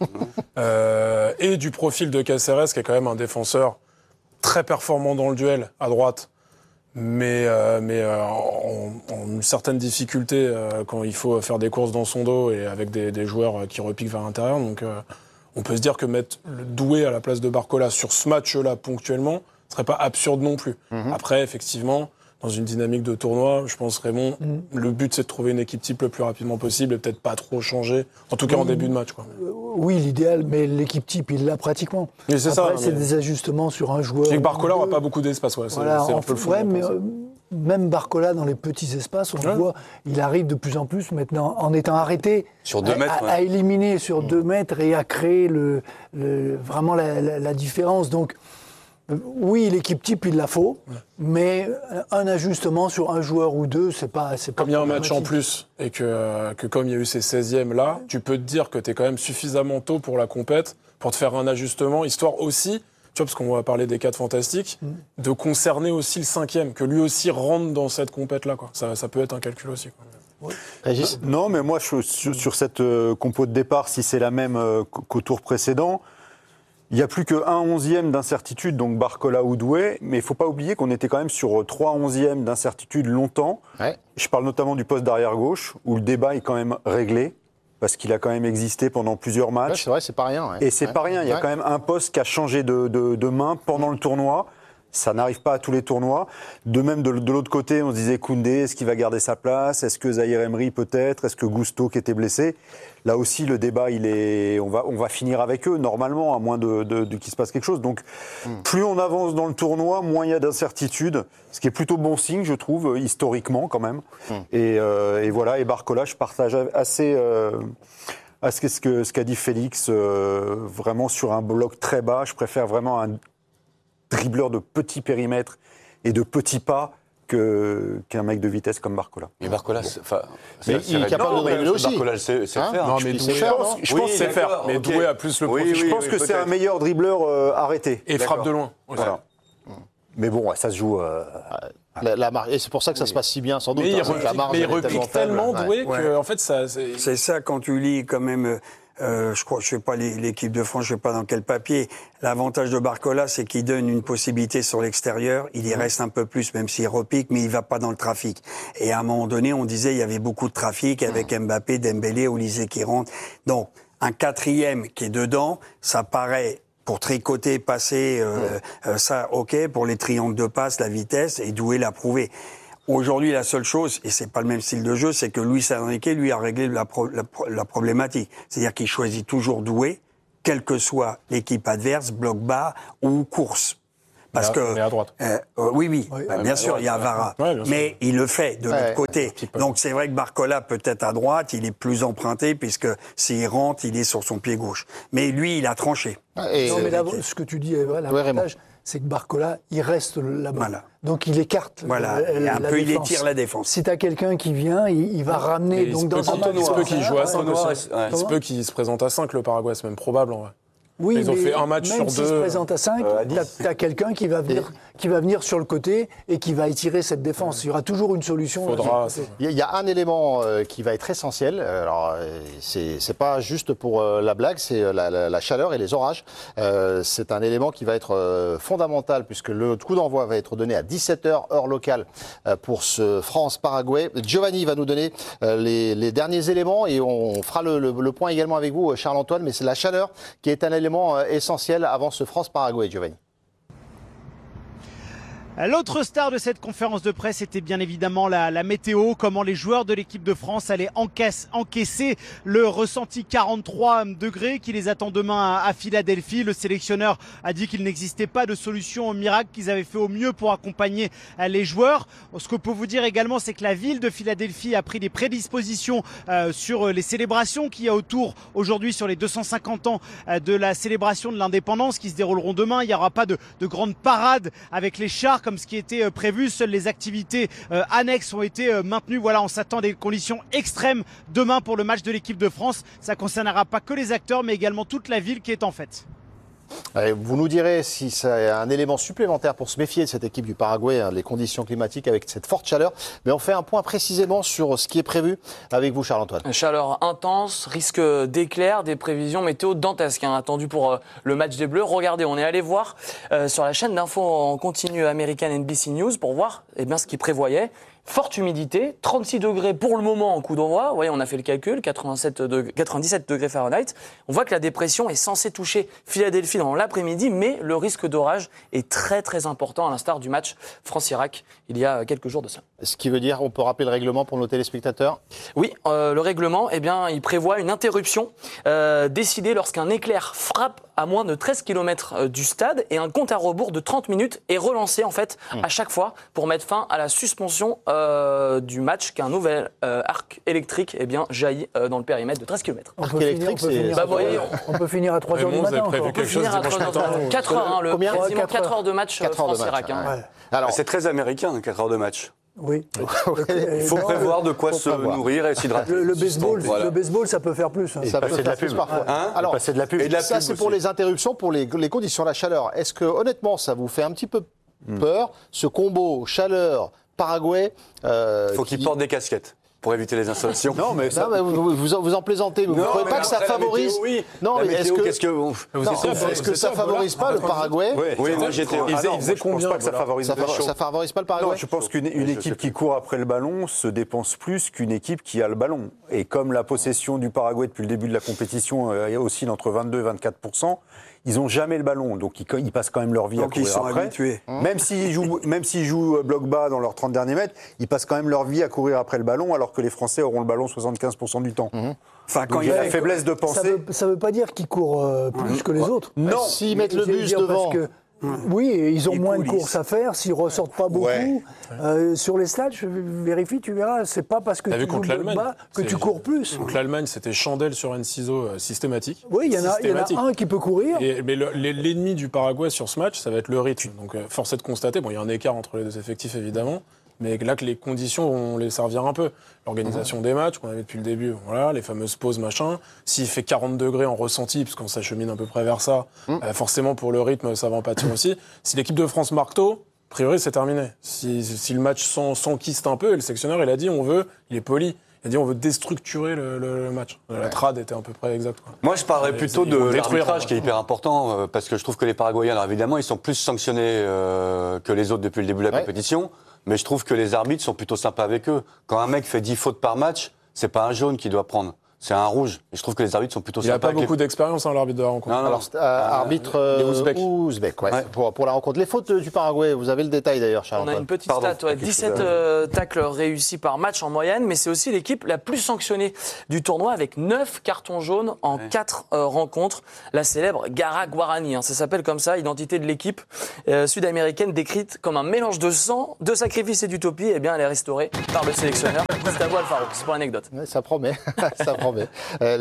euh, et du profil de Cáceres qui est quand même un défenseur très performant dans le duel à droite, mais, euh, mais euh, en, en une certaine difficulté euh, quand il faut faire des courses dans son dos et avec des, des joueurs qui repiquent vers l'intérieur. Donc euh, on peut se dire que mettre le Doué à la place de Barcola sur ce match-là ponctuellement ne serait pas absurde non plus. Mhm. Après, effectivement, dans une dynamique de tournoi, je pense Raymond, Mhm. le but c'est de trouver une équipe type le plus rapidement possible et peut-être pas trop changer, en tout cas en Mhm. début de match. Quoi. Oui, l'idéal, mais l'équipe type, il l'a pratiquement. Mais c'est ça, Après, c'est mais- des ajustements sur un joueur. C'est que Barcola ou n'aura deux. pas beaucoup d'espace. Ouais. C'est, Voilà, c'est un en peu le fait, ouais, mais fondamental, euh, même Barcola, dans les petits espaces, on Ouais. le voit, il arrive de plus en plus maintenant, en étant arrêté, Sur deux à, mètres, à- ouais. à éliminer sur deux mètres et à créer le, le- vraiment la, la- la différence. Donc, euh, oui, l'équipe type, il la faut, mais un ajustement sur un joueur ou deux, c'est pas, c'est pas Comme il y a un match en problématique. plus et que, que comme il y a eu ces seizièmes là, tu peux te dire que tu es quand même suffisamment tôt pour la compète pour te faire un ajustement, histoire aussi, tu vois, parce qu'on va parler des quatre fantastiques, de concerner aussi le cinquième, que lui aussi rentre dans cette compète-là. Quoi. Ça, ça peut être un calcul aussi. Quoi. Régis? Non, mais moi, je, sur, sur cette euh, compo de départ, si c'est la même euh, qu'au tour précédent, il n'y a plus qu'un onzième d'incertitude, donc Barcola ou Doué, mais il ne faut pas oublier qu'on était quand même sur trois onzièmes d'incertitude longtemps. Ouais. Je parle notamment du poste d'arrière-gauche, où le débat est quand même réglé, parce qu'il a quand même existé pendant plusieurs Ouais, matchs. c'est vrai, c'est pas rien. ouais. Et c'est Ouais. pas rien, il y a Ouais. quand même un poste qui a changé de, de, de main pendant le tournoi. Ça n'arrive pas à tous les tournois. De même, de, de l'autre côté, on se disait Koundé, est-ce qu'il va garder sa place? Est-ce que Zahir Emery peut-être? Est-ce que Gusto qui était blessé? Là aussi, le débat, il est, on va, on va finir avec eux normalement, à moins de, de, de qu'il se passe quelque chose. Donc, plus on avance dans le tournoi, moins il y a d'incertitudes, ce qui est plutôt bon signe, je trouve, historiquement quand même. Et, euh, et voilà. Et Barcola, je partage assez. Euh, à ce que- ce que- ce qu'a dit Félix, euh, vraiment sur un bloc très bas. Je préfère vraiment un dribbleur de petit périmètre et de petits pas que, qu'un mec de vitesse comme Barcola. Mais Barcola, c'est, enfin, Mais c'est- il est c'est- capable non, de mais dribbler aussi. Barcola, le sait, sait Hein faire. Non, mais il sait Doué, faire, je non pense, je Oui, pense que c'est faire. d'accord, Mais ok. Doué a plus le Oui, profil. Je oui, pense oui, que c'est peut-être. un meilleur dribbleur euh, arrêté. Et frappe D'accord. de loin. aussi. Voilà. Mais bon, ça se joue. Euh... La, la mar... Et c'est pour ça que ça oui. se passe si bien, sans doute. Mais il hein, repique, la marge mais il repique tellement doué ouais. que, en fait, ça. C'est, c'est ça, quand tu lis quand même. Euh, je crois, je sais pas l'équipe de France, je sais pas dans quel papier. L'avantage de Barcola, c'est qu'il donne une possibilité sur l'extérieur. Il y reste un peu plus, même s'il repique, mais il va pas dans le trafic. Et à un moment donné, on disait il y avait beaucoup de trafic avec Mbappé, Dembélé, Olysée qui rentre. Donc un quatrième qui est dedans, ça paraît pour tricoter, passer, euh, euh, ça, ok. Pour les triangles de passe, la vitesse, et Doué l'a prouvé. Aujourd'hui, la seule chose, et c'est pas le même style de jeu, c'est que Luis Enrique, lui, a réglé la, pro, la, la problématique. C'est-à-dire qu'il choisit toujours Doué, quelle que soit l'équipe adverse, bloc bas ou course. Parce mais à, que mais à droite. Euh, euh, oui, oui, oui bah, bien sûr, droite, il y a Vara, ouais, mais il le fait de ouais, l'autre côté. Donc c'est vrai que Barcola peut-être à droite, il est plus emprunté puisque s'il rentre, il est sur son pied gauche. Mais lui, il a tranché. Et non, mais là, ce que tu dis est vrai, l'avantage, ouais, c'est que Barcola, il reste là-bas. Voilà. Donc il écarte. Voilà. La, la, un la peu, défense. il étire la défense. Si tu as quelqu'un qui vient, il, il va ramener. Mais donc dans un il se peut qu'il joue à cinq. Il se peut qu'il se présente à cinq, le Paraguay, c'est même probable en vrai. Oui, Ils mais ont fait un match même sur s'il deux. se présente à cinq, euh, tu as quelqu'un qui va venir, qui va venir sur le côté et qui va étirer cette défense. Il y aura toujours une solution. Faudra, il y a un élément euh, qui va être essentiel. Alors, euh, c'est, c'est pas juste pour euh, la blague, c'est la, la, la chaleur et les orages. Euh, c'est un élément qui va être euh, fondamental puisque le coup d'envoi va être donné à dix-sept heures heure locale euh, pour ce France-Paraguay. Giovanni va nous donner euh, les, les derniers éléments et on fera le, le, le point également avec vous, Charles-Antoine. Mais c'est la chaleur qui est un élément essentiel avant ce France-Paraguay, Giovanni. L'autre star de cette conférence de presse était bien évidemment la, la météo, comment les joueurs de l'équipe de France allaient encaisse, encaisser le ressenti quarante-trois degrés qui les attend demain à, à Philadelphie. Le sélectionneur a dit qu'il n'existait pas de solution miracle, qu'ils avaient fait au mieux pour accompagner les joueurs. Ce qu'on peut vous dire également, c'est que la ville de Philadelphie a pris des prédispositions euh, sur les célébrations qu'il y a autour aujourd'hui sur les deux cent cinquante ans euh, de la célébration de l'indépendance qui se dérouleront demain. Il n'y aura pas de, de grande parade avec les chars comme ce qui était prévu. Seules les activités euh, annexes ont été euh, maintenues. Voilà, on s'attend à des conditions extrêmes demain pour le match de l'équipe de France. Ça ne concernera pas que les acteurs, mais également toute la ville qui est en fête. Allez, vous nous direz si c'est un élément supplémentaire pour se méfier de cette équipe du Paraguay, hein, les conditions climatiques avec cette forte chaleur. Mais on fait un point précisément sur ce qui est prévu avec vous, Charles-Antoine. Chaleur intense, risque d'éclairs, des prévisions météo dantesques hein, attendues pour euh, le match des Bleus. Regardez, on est allé voir euh, sur la chaîne d'infos en continu américaine N B C News pour voir eh bien, ce qu'ils prévoyaient. Forte humidité, trente-six degrés pour le moment en coup d'envoi. Vous voyez, on a fait le calcul, quatre-vingt-sept degrés, quatre-vingt-dix-sept degrés Fahrenheit. On voit que la dépression est censée toucher Philadelphie dans l'après-midi, mais le risque d'orage est très très important, à l'instar du match France-Irak il y a quelques jours de ça. Ce qui veut dire, on peut rappeler le règlement pour nos téléspectateurs ? Oui, euh, le règlement, eh bien, il prévoit une interruption euh, décidée lorsqu'un éclair frappe à moins de treize kilomètres du stade et un compte à rebours de trente minutes est relancé en fait mmh. à chaque fois pour mettre fin à la suspension euh, du match qu'un nouvel euh, arc électrique eh bien, jaillit euh, dans le périmètre de treize kilomètres. On peut électrique, finir, on, peut finir, bah, voyez, on... on peut finir à trois heures du matin. On peut finir à trois heures du matin. quatre heures, hein, le, Combien quasiment quatre heures de match France-Irak. Hein. Ouais. Alors, c'est très américain, quatre heures de match. Oui. Il faut prévoir de quoi se prévoir. nourrir et s'hydrater. Le, le, baseball, voilà. le baseball, ça peut faire plus. Hein. Ça peut faire de la plus pub. parfois. Hein Alors, passer de la pub. Et de la ça, pub c'est aussi. pour les interruptions, pour les, les conditions, la chaleur. Est-ce que, honnêtement, ça vous fait un petit peu peur, hmm. ce combo chaleur-Paraguay euh, Il faut qu'ils qui... portent des casquettes. Pour éviter les installations. Non, mais, ça... non, mais vous, vous, en, vous en plaisantez. Vous ne trouvez pas que ça favorise météo, oui. Non, la mais météo, est-ce que, qu'est-ce que... Non, est-ce que ça ne favorise pas le Paraguay ? Oui, oui moi j'étais. Il faisait, il faisait combien pas que ça favorise ça, fa- ça favorise pas le Paraguay ? Non, je pense qu'une une équipe qui court après le ballon se dépense plus qu'une équipe qui a le ballon. Et comme la possession du Paraguay depuis le début de la compétition euh, oscille entre vingt-deux et vingt-quatre pour cent, ils n'ont jamais le ballon, donc ils, ils passent quand même leur vie donc à courir ils sont après. Habitués. Même s'ils jouent, même s'ils jouent bloc bas dans leurs trente derniers mètres, ils passent quand même leur vie à courir après le ballon, alors que les Français auront le ballon soixante-quinze pour cent du temps. Mmh. Enfin, quand donc il y a la faiblesse de penser. Ça ne veut, veut pas dire qu'ils courent euh, plus mmh. que les autres. Non, s'ils mettent le bus devant. Oui, ils ont ils moins de courses à faire, s'ils ne ressortent pas beaucoup. Ouais. Euh, sur les stades, je vérifie, tu verras, c'est pas parce que tu joues bas que tu cours plus. Donc l'Allemagne, c'était chandelle sur un ciseau euh, systématique. Oui, il y, y en a un qui peut courir. Et, mais le, l'ennemi du Paraguay sur ce match, ça va être le rythme. Donc euh, force est de constater, bon, il y a un écart entre les deux effectifs évidemment, mais là que les conditions vont les servir un peu. L'organisation mmh. des matchs qu'on avait depuis le début, voilà, les fameuses pauses, machin. S'il fait quarante degrés en ressenti, parce qu'on s'achemine à peu près vers ça, mmh. euh, forcément pour le rythme, ça va en pâtir aussi. Si l'équipe de France marque tôt, A priori, c'est terminé. Si, si le match s'enquiste un peu, et le sélectionneur, il a dit, on veut, il est poli, il a dit, on veut déstructurer le, le, le match. La ouais. trad était à peu près exacte. Quoi. Moi, je parlerais mais plutôt de l'arbitrage qui est hyper important, euh, parce que je trouve que les Paraguayens, alors évidemment, ils sont plus sanctionnés euh, que les autres depuis le début de la ouais. compétition, mais je trouve que les arbitres sont plutôt sympas avec eux. Quand un mec fait dix fautes par match, c'est pas un jaune qu'il doit prendre. C'est un rouge. Et je trouve que les arbitres sont plutôt sympas. Il n'y a pas beaucoup les... d'expérience, hein, l'arbitre de la rencontre. Non, non, Alors, euh, arbitre euh, ouzbek, ouzbek ouais, ouais. Pour, pour la rencontre. Les fautes du Paraguay, vous avez le détail d'ailleurs, Charles. On a une petite Pardon, stat, ouais, dix-sept euh, tacles réussis par match en moyenne, mais c'est aussi l'équipe la plus sanctionnée du tournoi avec neuf cartons jaunes en ouais. quatre euh, rencontres. La célèbre Gara Guarani, hein, ça s'appelle comme ça, identité de l'équipe euh, sud-américaine décrite comme un mélange de sang, de sacrifice et d'utopie. Eh bien, elle est restaurée par le sélectionneur Gustavo Alfaro. C'est pour l'anecdote. Ouais, ça promet, ça promet. Euh,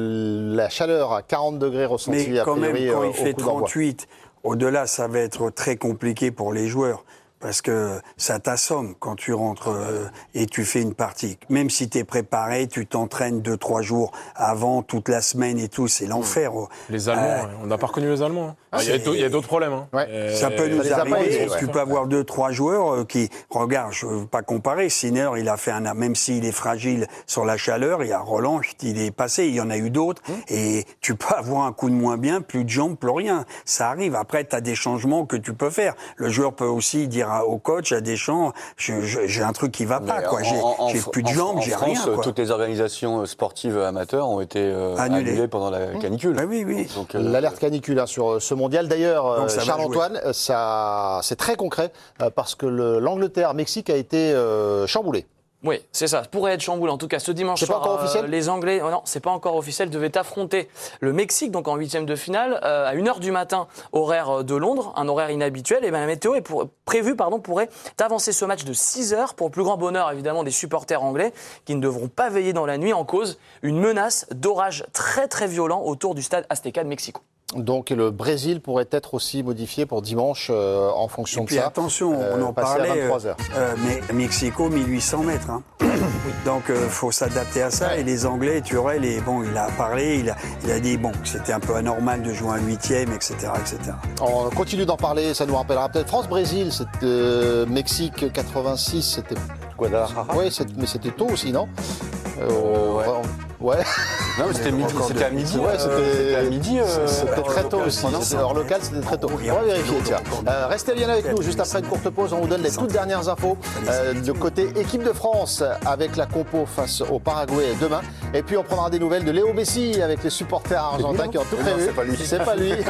la chaleur à quarante degrés ressentie mais à quand priori, même, quand euh, il fait trente-huit, au-delà, ça va être très compliqué pour les joueurs. Parce que ça t'assomme quand tu rentres euh, et tu fais une partie. Même si tu es préparé, tu t'entraînes deux, trois jours avant, toute la semaine et tout, c'est l'enfer. Les Allemands, euh, on n'a pas reconnu les Allemands. Hein. Ah, il y a d'autres problèmes. Hein. Ouais. Et ça peut nous arriver. Ouais. Tu peux avoir deux, trois joueurs euh, qui, regarde, je ne veux pas comparer, Sinner, il a fait un, même s'il est fragile sur la chaleur, il y a Roland, il est passé, il y en a eu d'autres, mmh. et tu peux avoir un coup de moins bien, plus de jambes, plus rien. Ça arrive. Après, tu as des changements que tu peux faire. Le joueur peut aussi dire au coach, à Deschamps, je, je, j'ai un truc qui va pas, quoi. J'ai, en, j'ai plus de jambes, en, j'ai en France, rien, quoi. Toutes les organisations sportives amateurs ont été euh, annulées. annulées pendant la canicule. Ah oui, oui. Donc, euh, l'alerte canicule hein, sur ce mondial. D'ailleurs, Charles-Antoine, ça, c'est très concret euh, parce que le, l'Angleterre-Mexique a été euh, chamboulé. Oui, c'est ça. Ça pourrait être chamboulé. En tout cas, ce dimanche c'est soir, pas encore officiel euh, les Anglais, oh non, c'est pas encore officiel, devaient affronter le Mexique, donc en huitième de finale, euh, à une heure du matin, horaire de Londres, un horaire inhabituel. Et bien la météo est pour, prévue, pardon, pourrait avancer ce match de six heures, pour le plus grand bonheur évidemment des supporters anglais, qui ne devront pas veiller dans la nuit, en cause une menace d'orage très très violent autour du stade Azteca de Mexico. Donc le Brésil pourrait être aussi modifié pour dimanche euh, en fonction et de puis ça. Attention, on en parlait. À vingt-trois heures. Euh, mais Mexico, mille huit cents mètres. Hein. oui. Donc il euh, faut s'adapter à ça. Ouais. Et les Anglais, Turel, et bon, il a parlé, il a, il a dit bon, que c'était un peu anormal de jouer un huitième, et cetera, et cetera. On continue d'en parler. Ça nous rappellera peut-être France-Brésil. C'était euh, Mexique quatre-vingt-six. C'était Guadalajara. Oui, mais c'était tôt aussi, non euh, Ouais. Ouais. Non, mais c'était, midi, c'était à midi. Ouais, c'était, euh, c'était à midi. Euh, c'était très tôt aussi. C'était hors local, c'était très tôt. On va vérifier, tiens. Euh, restez bien avec nous. Juste après une courte pause, on vous donne les toutes dernières infos euh, de côté équipe de France avec la compo face au Paraguay demain. Et puis on prendra des nouvelles de Léo Messi avec les supporters argentins qui ont tout prévu. C'est pas lui. C'est pas lui. Et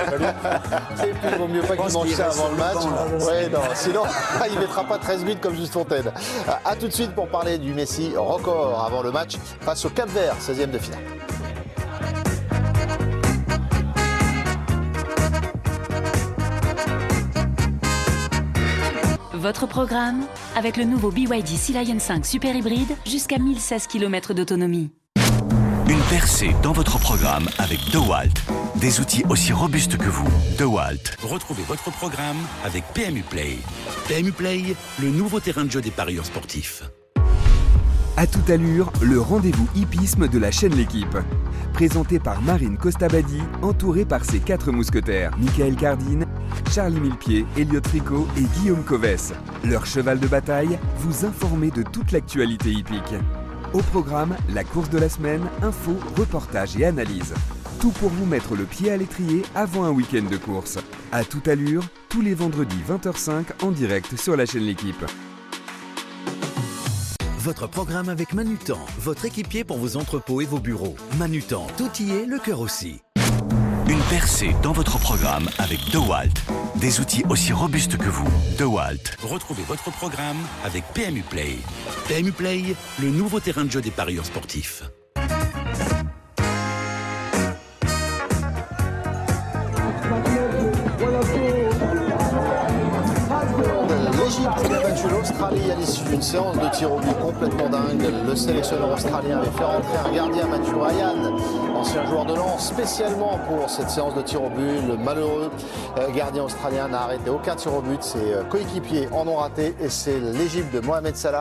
puis il vaut mieux pas qu'il mange ça avant le match. Ouais, non. Sinon, il mettra pas treize buts comme Juste Fontaine. A tout de suite pour parler du Messi record avant le match face au Cap-Vert, seizième de finale. Votre programme avec le nouveau B Y D Sea Lion cinq Super Hybride jusqu'à mille seize kilomètres d'autonomie. Une percée dans votre programme avec DeWalt. Des outils aussi robustes que vous. DeWalt. Retrouvez votre programme avec P M U Play. P M U Play, le nouveau terrain de jeu des parieurs sportifs. À toute allure, le rendez-vous hippisme de la chaîne L'Équipe. Présenté par Marine Costabadi, entourée par ses quatre mousquetaires, Michael Cardine, Charlie Millepied, Elliot Tricot et Guillaume Coves. Leur cheval de bataille, vous informer de toute l'actualité hippique. Au programme, la course de la semaine, infos, reportages et analyses. Tout pour vous mettre le pied à l'étrier avant un week-end de course. À toute allure, tous les vendredis vingt heures cinq en direct sur la chaîne L'Équipe. Votre programme avec Manutan, votre équipier pour vos entrepôts et vos bureaux. Manutan, tout y est, le cœur aussi. Une percée dans votre programme avec DeWalt. Des outils aussi robustes que vous. DeWalt. Retrouvez votre programme avec P M U Play. P M U Play, le nouveau terrain de jeu des parieurs sportifs. L'Égypte a battu l'Australie à l'issue d'une séance de tir au but complètement dingue. Le sélectionneur australien avait fait rentrer un gardien, Matthew Ryan, ancien joueur de Lens, spécialement pour cette séance de tir au but. Le malheureux gardien australien n'a arrêté aucun tir au but. Ses coéquipiers en ont raté et c'est l'Égypte de Mohamed Salah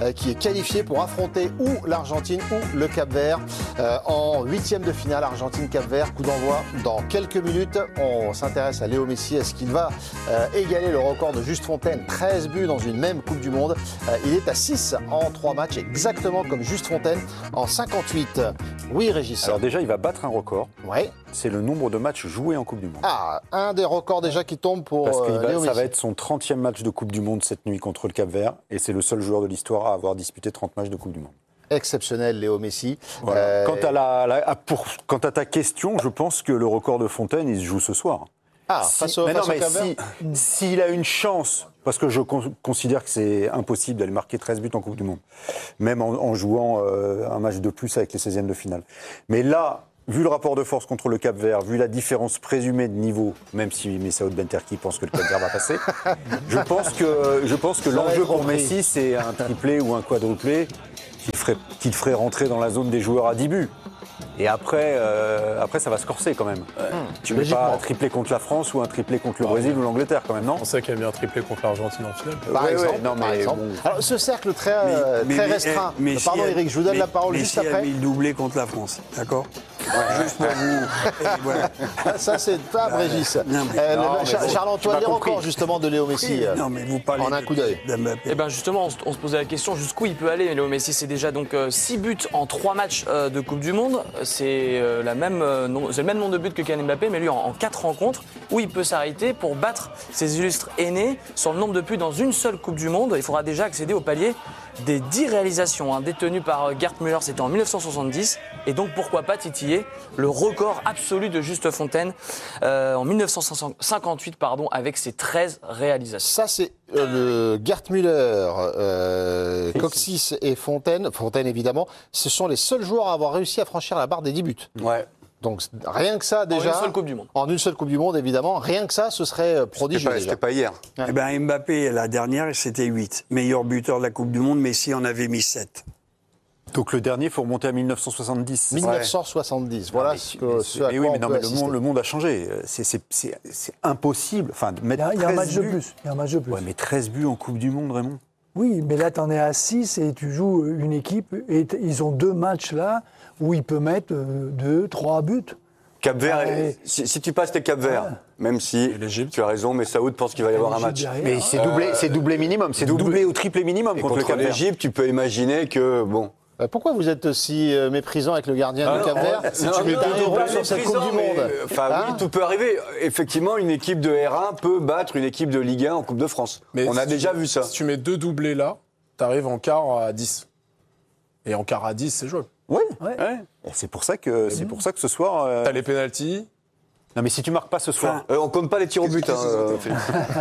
euh, qui est qualifié pour affronter ou l'Argentine ou le Cap-Vert euh, en huitième de finale. Argentine-Cap-Vert, coup d'envoi dans quelques minutes. On s'intéresse à Léo Messi. Est-ce qu'il va euh, égaler le record de Juste Fontaine, treize buts dans une même Coupe du Monde. Euh, il est à six en trois matchs, exactement comme Juste Fontaine en cinquante-huit. Oui, Régis. Alors déjà, il va battre un record. Ouais. C'est le nombre de matchs joués en Coupe du Monde. Ah, un des records déjà qui tombe pour Parce que euh, va, Léo ça Messi. va être son trentième match de Coupe du Monde cette nuit contre le Cap-Vert. Et c'est le seul joueur de l'histoire à avoir disputé trente matchs de Coupe du Monde. Exceptionnel, Léo Messi. Voilà. Euh, Quant, à la, la- pour, quant à ta question, je pense que le record de Fontaine, il se joue ce soir. Ah, Si- face au, mais face non, au mais Cap-Vert. si- s'il a une chance, parce que je con- considère que c'est impossible d'aller marquer treize buts en Coupe du Monde, même en, en jouant euh, un match de plus avec les seizièmes de finale. Mais là, vu le rapport de force contre le Cap-Vert, vu la différence présumée de niveau, même si Messaoud Benterki pense que le Cap-Vert va passer, je pense que, je pense que Ça va l'enjeu être pour repris. Messi, c'est un triplé ou un quadruplé qui ferait, qui le ferait rentrer dans la zone des joueurs à dix buts. Et après, euh, après, ça va se corser quand même. Tu mets pas un triplé contre la France ou un triplé contre le Brésil ou l'Angleterre quand même, non? On sait qu'il y a mis un triplé contre l'Argentine en finale. Par Ouais, exemple, ouais, non, par mais exemple. bon. Alors, ce cercle très, euh, Mais- très mais- restreint. mais- Messi Pardon, a- Eric, je vous donne mais- la parole Messi juste a après. mis le doublé contre la France, d'accord. Juste pour vous. Et voilà. Ça, c'est pas Régis. Non, mais- Euh, le- non, mais Char- bon, Charles-Antoine, tu les m'as compris. records justement de Léo Messi euh, Non, mais vous parlez en un de- coup d'œil. d'Mbappé. Eh bien justement, on se, on se posait la question jusqu'où il peut aller. Léo Messi, c'est déjà donc six buts en trois matchs euh, de Coupe du Monde. C'est euh, la même, euh, nom- c'est le même nombre de buts que Kylian Mbappé, mais lui en quatre rencontres, où il peut s'arrêter pour battre ses illustres aînés sur le nombre de buts dans une seule Coupe du Monde. Il faudra déjà accéder au palier des dix réalisations hein, détenues par euh, Gerd Müller, c'était en mille neuf cent soixante-dix. Et donc pourquoi pas titiller le record absolu de Juste Fontaine euh, en mille neuf cent cinquante-huit pardon, avec ses treize réalisations. Ça, c'est euh, le Gerd Müller, euh, Coxis et Fontaine. Fontaine, évidemment. Ce sont les seuls joueurs à avoir réussi à franchir la barre des dix buts. Ouais. Donc, rien que ça, déjà. En une seule Coupe du Monde. En une seule Coupe du Monde, évidemment. Rien que ça, ce serait euh, C'était prodigieux. pas, déjà. c'était pas hier. Eh ben, Mbappé, la dernière, c'était huit. Meilleur buteur de la Coupe du Monde, Messi en avait mis sept. Donc le dernier, il faut remonter à mille neuf cent soixante-dix. mille neuf cent soixante-dix. Voilà Mais- ce, que, mais- ce à mais quoi oui, on mais non, peut mais le assister. monde, le monde a changé. C'est- C'est c'est- c'est impossible. Enfin, de Il mettre y a, il y a un treize match de buts. plus. Il y a un match de plus. Ouais, mais treize buts en Coupe du Monde, Raymond. Oui, mais là, tu en es à six et tu joues une équipe et t- ils ont deux matchs là où il peut mettre euh, deux, trois buts. Cap-Vert, Ah, et- si, si tu passes tes Cap-Vert, Ouais. même si tu as raison, mais Saoud pense qu'il va y avoir un match. Derrière. Mais c'est doublé, c'est doublé minimum. C'est doublé- doublé ou triplé minimum Et contre, le contre Cap-Vert. l'Égypte, tu peux imaginer que, bon, Euh, Pourquoi vous êtes si euh, méprisant avec le gardien Ah de non, Cap-Vert? si Tu tu mets mets un héros pas sur cette Coupe méprisant, du mais, Monde. euh, Enfin, Hein oui, tout peut arriver. Effectivement, une équipe de R un peut battre une équipe de Ligue un en Coupe de France. Mais On a si déjà tu- vu ça. Si tu mets deux doublés là, t'arrives en quart à dix. Et en quart à dix, c'est jouable. Oui. Ouais. Ouais. Et c'est pour ça que c'est pour ça que ce soir. euh, T'as les pénaltys. Non, mais si tu marques pas ce soir. Euh, on compte pas les tirs au but. hein, euh, Philippe.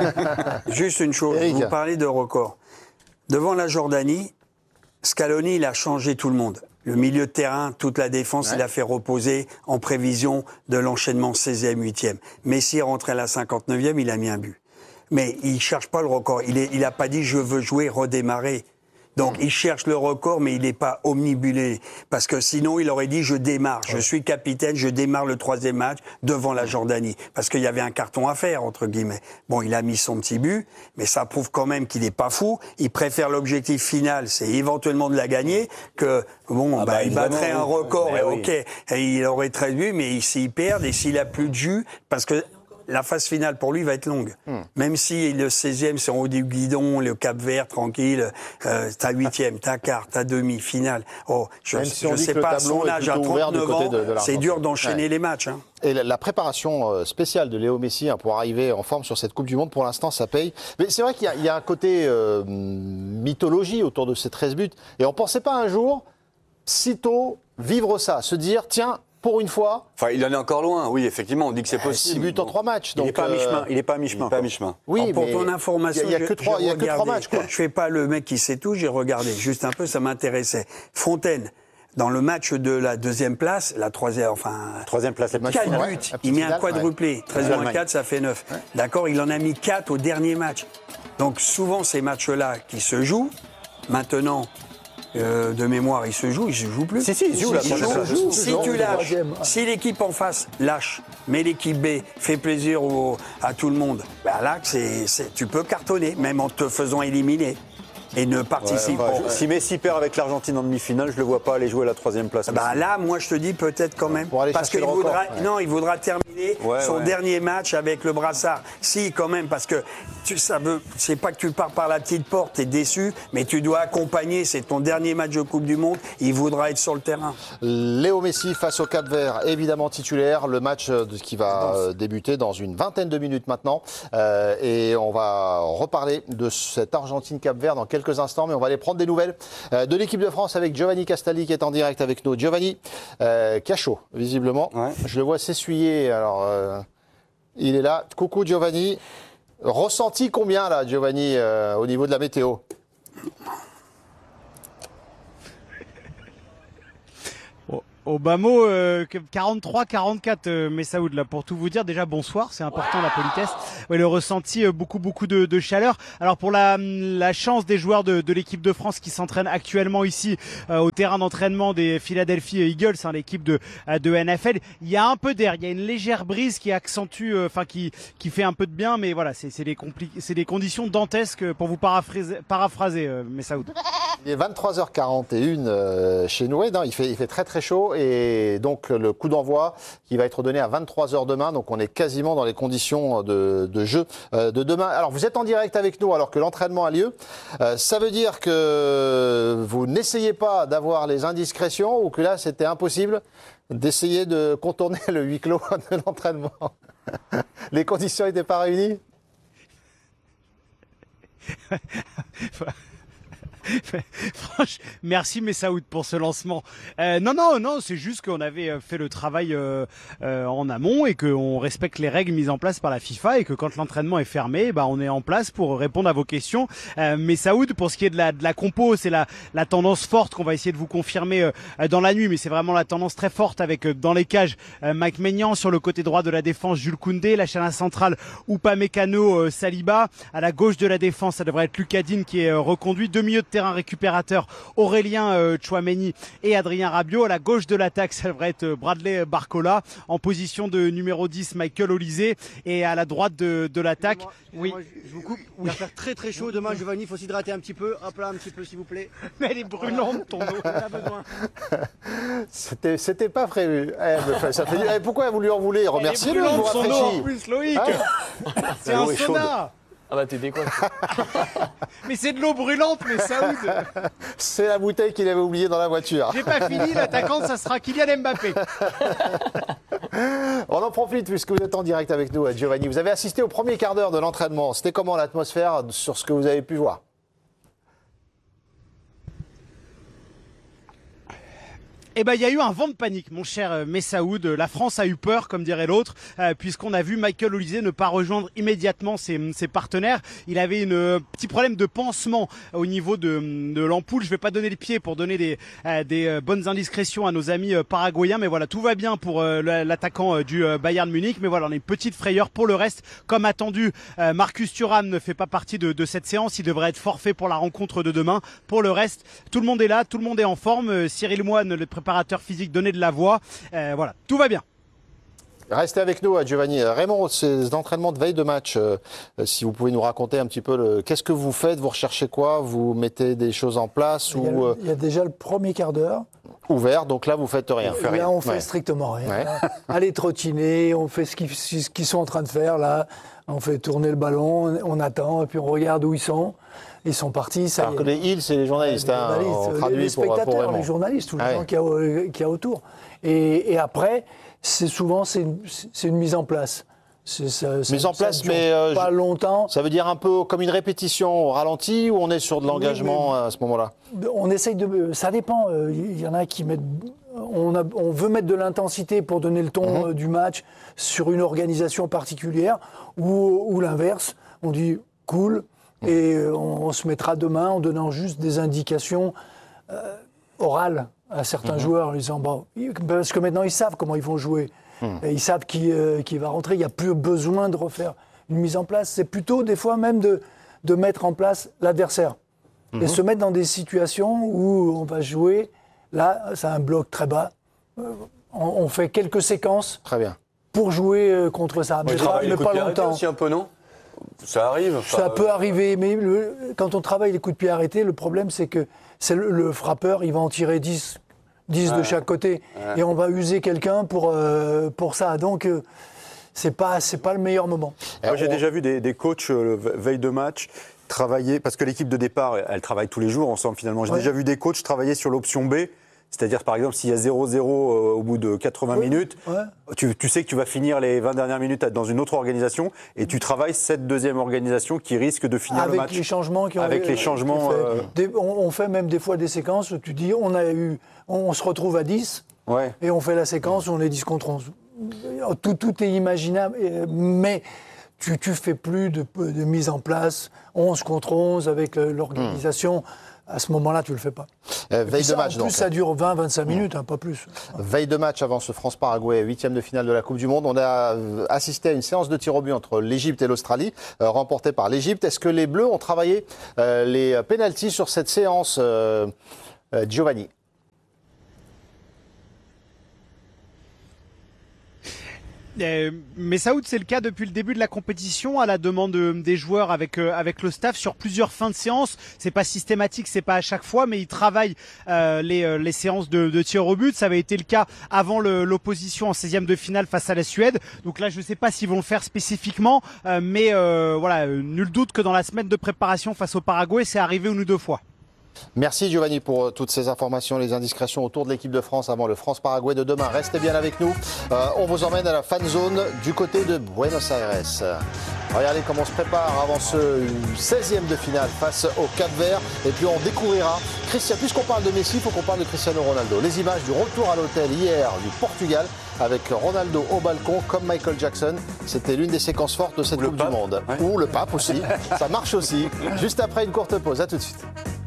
Juste une chose, Eric. vous parlez de record. Devant la Jordanie, Scaloni, il a changé tout le monde. Le milieu de terrain, toute la défense, il a fait reposer en prévision de l'enchaînement seizième, huitième. Messi est rentré à la cinquante-neuvième, il a mis un but. Mais il cherche pas le record. Il est, il a pas dit je veux jouer, redémarrer. Donc il cherche le record, mais il n'est pas omnibulé. Parce que sinon, il aurait dit je démarre, je suis capitaine, je démarre le troisième match devant la Jordanie. Parce qu'il y avait un carton à faire, entre guillemets. Bon, il a mis son petit but, mais ça prouve quand même qu'il n'est pas fou. Il préfère l'objectif final, c'est éventuellement de la gagner, que bon, Ah bah, bah, il battrait évidemment, un oui. record, Mais et oui. ok, et il aurait treize buts, mais s'il perd et s'il a plus de jus, parce que la phase finale pour lui va être longue. Hmm. Même si le seizième c'est en haut du guidon, le Cap-Vert tranquille, euh, t'as huitième, t'as quart, t'as demi, finale. Oh, je, Même si on je dit sais que le pas, à tableau son est âge, à plutôt ouvert du trente-neuf côté ans, de- de c'est l'Argentine. dur d'enchaîner Ouais. les matchs. Hein. Et la, la préparation euh, spéciale de Léo Messi hein, pour arriver en forme sur cette Coupe du Monde, pour l'instant, ça paye. Mais c'est vrai qu'il y a- il y, a un côté euh, mythologie autour de ces treize buts. Et on ne pensait pas un jour, sitôt, vivre ça, se dire, tiens, pour une fois, Enfin, il en est encore loin. Oui, effectivement, on dit que c'est six possible. buts en trois matchs. Il n'est Donc, pas à euh, mi-chemin. Il n'est pas à Il est mi-chemin. pas à quoi. mi-chemin. Oui, Alors, pour mais ton information, il n'y a, je- que trois, j'ai il y a que trois regardé. matchs. Quoi. Je fais pas le mec qui sait tout, j'ai regardé juste un peu, ça m'intéressait. Fontaine, dans le match de la deuxième place, la troisième, enfin, Troisième place. la petite quatre finale. buts, la petite il met un finale, quadruplé. treize moins L'Allemagne. quatre, ça fait neuf. D'accord, il en a mis quatre au dernier match. Donc souvent, ces matchs-là qui se jouent, maintenant, euh, de mémoire, ils se jouent, ils se jouent plus. Si, si, ils se jouent, là, Ils pour jouent. l'instant. Si Toujours, tu le lâches, troisième. si l'équipe en face lâche, mais l'équipe B fait plaisir au- à tout le monde, bah là, c'est, c'est- tu peux cartonner, même en te faisant éliminer. et ne participent Ouais, pas. enfin, si Messi perd avec l'Argentine en demi-finale, je le vois pas aller jouer à la troisième place. Bah là, moi, je te dis peut-être quand même. Pour aller parce chercher qu'il le record, voudra, ouais. non, il voudra terminer Ouais, son ouais. dernier match avec le brassard. Si, quand même, parce que tu, ça veut, c'est pas que tu pars par la petite porte, t'es déçu, mais tu dois accompagner. C'est ton dernier match de Coupe du Monde. Il voudra être sur le terrain. Léo Messi face au Cap-Vert, évidemment titulaire. Le match euh, qui va euh, débuter dans une vingtaine de minutes maintenant. Euh, et on va reparler de cette Argentine-Cap-Vert dans quelques instants. Mais on va aller prendre des nouvelles euh, de l'équipe de France avec Giovanni Castaldi qui est en direct avec nous. Giovanni, euh, qui a chaud, visiblement. Ouais. Je le vois s'essuyer. Alors, euh, il est là. Coucou Giovanni. Ressenti combien là, Giovanni, euh, au niveau de la météo ? Au bas mot, euh, quarante-trois quarante-quatre, euh, Messaoud, là, pour tout vous dire. Déjà, bonsoir, c'est important, la politesse. Ouais, le ressenti, euh, beaucoup, beaucoup de, de chaleur. Alors, pour la, la chance des joueurs de, de l'équipe de France qui s'entraînent actuellement ici, euh, au terrain d'entraînement des Philadelphia Eagles, hein, l'équipe de, de N F L, il y a un peu d'air, il y a une légère brise qui accentue, enfin, euh, qui, qui fait un peu de bien, mais voilà, c'est, c'est des compli- c'est des conditions dantesques pour vous paraphraser, paraphraser, euh, Messaoud. Il est vingt-trois heures quarante et une euh, chez nous. Non, il fait, il fait très très chaud et donc le coup d'envoi qui va être donné à vingt-trois heures demain. Donc on est quasiment dans les conditions de, de jeu euh, de demain. Alors vous êtes en direct avec nous alors que l'entraînement a lieu. Euh, ça veut dire que vous n'essayez pas d'avoir les indiscrétions ou que là c'était impossible d'essayer de contourner le huis clos de l'entraînement. Les conditions n'étaient pas réunies. Franchement, merci Messaoud pour ce lancement. Euh, non, non, non, c'est juste qu'on avait fait le travail euh, euh, en amont et qu'on respecte les règles mises en place par la FIFA et que quand l'entraînement est fermé, bah, on est en place pour répondre à vos questions. Euh, Messaoud, pour ce qui est de la, de la compo, c'est la, la tendance forte qu'on va essayer de vous confirmer euh, dans la nuit, mais c'est vraiment la tendance très forte avec euh, dans les cages euh, Mike Maignan, sur le côté droit de la défense Jules Koundé, la chaîne centrale Upamecano, euh, Saliba, à la gauche de la défense ça devrait être Lucas Digne qui est euh, reconduit, deux milieux de terrain récupérateur Aurélien euh, Tchouaméni et Adrien Rabiot. À la gauche de l'attaque, ça devrait être Bradley Barcola. En position de numéro dix, Michael Olysée. Et à la droite de, de l'attaque, oui. Je vous coupe. Il va faire très très chaud demain, Giovanni. Il faut s'hydrater un petit peu. Hop là, un petit peu, s'il vous plaît. Mais elle est brûlante, ton eau. On a besoin. C'était, c'était pas prévu. Eh, ça fait, eh, pourquoi vous lui en voulez ? Remerciez-le, vous son eau en rafraîchit. plus, Loïc. Hein ? C'est un sauna. Ah bah t'es décoiffé. Mais c'est de l'eau brûlante, mais Saoud. C'est la bouteille qu'il avait oubliée dans la voiture. J'ai pas fini, l'attaquant, ça sera Kylian Mbappé. On en profite puisque vous êtes en direct avec nous, Giovanni. Vous avez assisté au premier quart d'heure de l'entraînement. C'était comment l'atmosphère sur ce que vous avez pu voir ? Eh ben, il y a eu un vent de panique, mon cher Messaoud. La France a eu peur, comme dirait l'autre, euh, puisqu'on a vu Michael Olysée ne pas rejoindre immédiatement ses, ses partenaires. Il avait une euh, petit problème de pansement au niveau de, de l'ampoule. Je vais pas donner le pied pour donner des, euh, des euh, bonnes indiscrétions à nos amis euh, paraguayens, mais voilà, tout va bien pour euh, l'attaquant euh, du euh, Bayern Munich. Mais voilà, on a une petite frayeur pour le reste. Comme attendu, euh, Marcus Thuram ne fait pas partie de, de cette séance. Il devrait être forfait pour la rencontre de demain. Pour le reste, tout le monde est là, tout le monde est en forme. Euh, Cyril Moine, le préparateur physique, donnait de la voix. Euh, voilà, tout va bien. Restez avec nous, Giovanni. Raymond, ces entraînements de veille de match, euh, si vous pouvez nous raconter un petit peu, le... qu'est-ce que vous faites ? Vous recherchez quoi ? Vous mettez des choses en place il y, a, ou... il y a déjà le premier quart d'heure. Ouvert, donc là, vous faites rien. Là, rien. on fait ouais. strictement rien. Ouais. Aller trottiner, on fait ce qu'ils, ce qu'ils sont en train de faire, là. On fait tourner le ballon, on attend, et puis on regarde où ils sont. Ils sont partis, ça Alors y est. Que les ils, c'est les journalistes, les, hein, journalistes, les, les spectateurs, pour, pour les journalistes, tous les ah gens oui. qu'il y a, qu'il y a autour. Et, et après, c'est souvent, c'est une, c'est une mise en place. C'est, ça, mise ça, en place, ça mais euh, pas longtemps. Ça veut dire un peu comme une répétition au ralenti ou on est sur de l'engagement oui, à ce moment-là ? On essaye de... Ça dépend. Il y en a qui mettent... On, a, on veut mettre de l'intensité pour donner le ton mmh. du match sur une organisation particulière ou, ou l'inverse. On dit cool mmh. et on, on se mettra demain en donnant juste des indications euh, orales à certains mmh. joueurs en disant bon, parce que maintenant ils savent comment ils vont jouer. Mmh. Et ils savent qui, euh, qui va rentrer. Il n'y a plus besoin de refaire une mise en place. C'est plutôt des fois même de, de mettre en place l'adversaire mmh. et se mettre dans des situations où on va jouer. Là, c'est un bloc très bas. Euh, on, on fait quelques séquences très bien. pour jouer euh, contre ça. Mais, mais pas, mais pas longtemps. Aussi un peu, non Ça arrive. Enfin, Ça peut euh... arriver, mais le, quand on travaille les coups de pied arrêtés, le problème c'est que c'est le, le frappeur, il va en tirer dix, dix ouais. de chaque côté. Ouais. Et on va user quelqu'un pour, euh, pour ça. Donc, euh, c'est pas, c'est pas le meilleur moment. Moi, j'ai déjà vu des, des coachs, euh, veille de match, travailler, parce que l'équipe de départ, elle travaille tous les jours ensemble finalement. J'ai Ouais. déjà vu des coachs travailler sur l'option B. C'est-à-dire, par exemple, s'il y a zéro zéro euh, au bout de quatre-vingts Oui, minutes, ouais. tu, tu sais que tu vas finir les vingt dernières minutes dans une autre organisation et tu travailles cette deuxième organisation qui risque de finir Avec le match. les changements qui ont Avec les qui changements, fait. euh, Des- on, on fait même des fois des séquences où tu dis on a eu, on, on se retrouve à dix Ouais. et on fait la séquence où on est dix contre onze. Tout, tout est imaginable, et- mais tu ne fais plus de, de mise en place onze contre onze avec euh, l'organisation. À ce moment-là, tu ne le fais pas. Euh, Et puis veille ça, de match, en donc. plus, ça dure vingt à vingt-cinq minutes, hein, pas plus. Veille de match avant ce France-Paraguay, huitième de finale de la Coupe du Monde. On a euh, assisté à une séance de tir au but entre l'Égypte et l'Australie, euh, remportée par l'Égypte. Est-ce que les Bleus ont travaillé euh, les pénaltys sur cette séance, euh, euh, Giovanni? Euh, mais Saoud, c'est le cas depuis le début de la compétition, à la demande de, des joueurs avec euh, avec le staff sur plusieurs fins de séance. C'est pas systématique, c'est pas à chaque fois, mais ils travaillent euh, les euh, les séances de, de tir au but. Ça avait été le cas avant le, l'opposition en seizième de finale face à la Suède. Donc là, je sais pas s'ils vont le faire spécifiquement, euh, mais euh, voilà, euh, nul doute que dans la semaine de préparation face au Paraguay, c'est arrivé une ou deux fois. Merci Giovanni pour euh, toutes ces informations, les indiscrétions autour de l'équipe de France avant le France-Paraguay de demain. Restez bien avec nous. Euh, on vous emmène à la fan zone du côté de Buenos Aires. Regardez comment on se prépare avant ce seizième de finale face au Cap-Vert. Et puis on découvrira, Christian, puisqu'on parle de Messi, il faut qu'on parle de Cristiano Ronaldo. Les images du retour à l'hôtel hier du Portugal avec Ronaldo au balcon comme Michael Jackson. C'était l'une des séquences fortes de cette Ou le Coupe du pape. Monde. Ouais. Ou le pape aussi. Ça marche aussi. Juste après une courte pause. À tout de suite.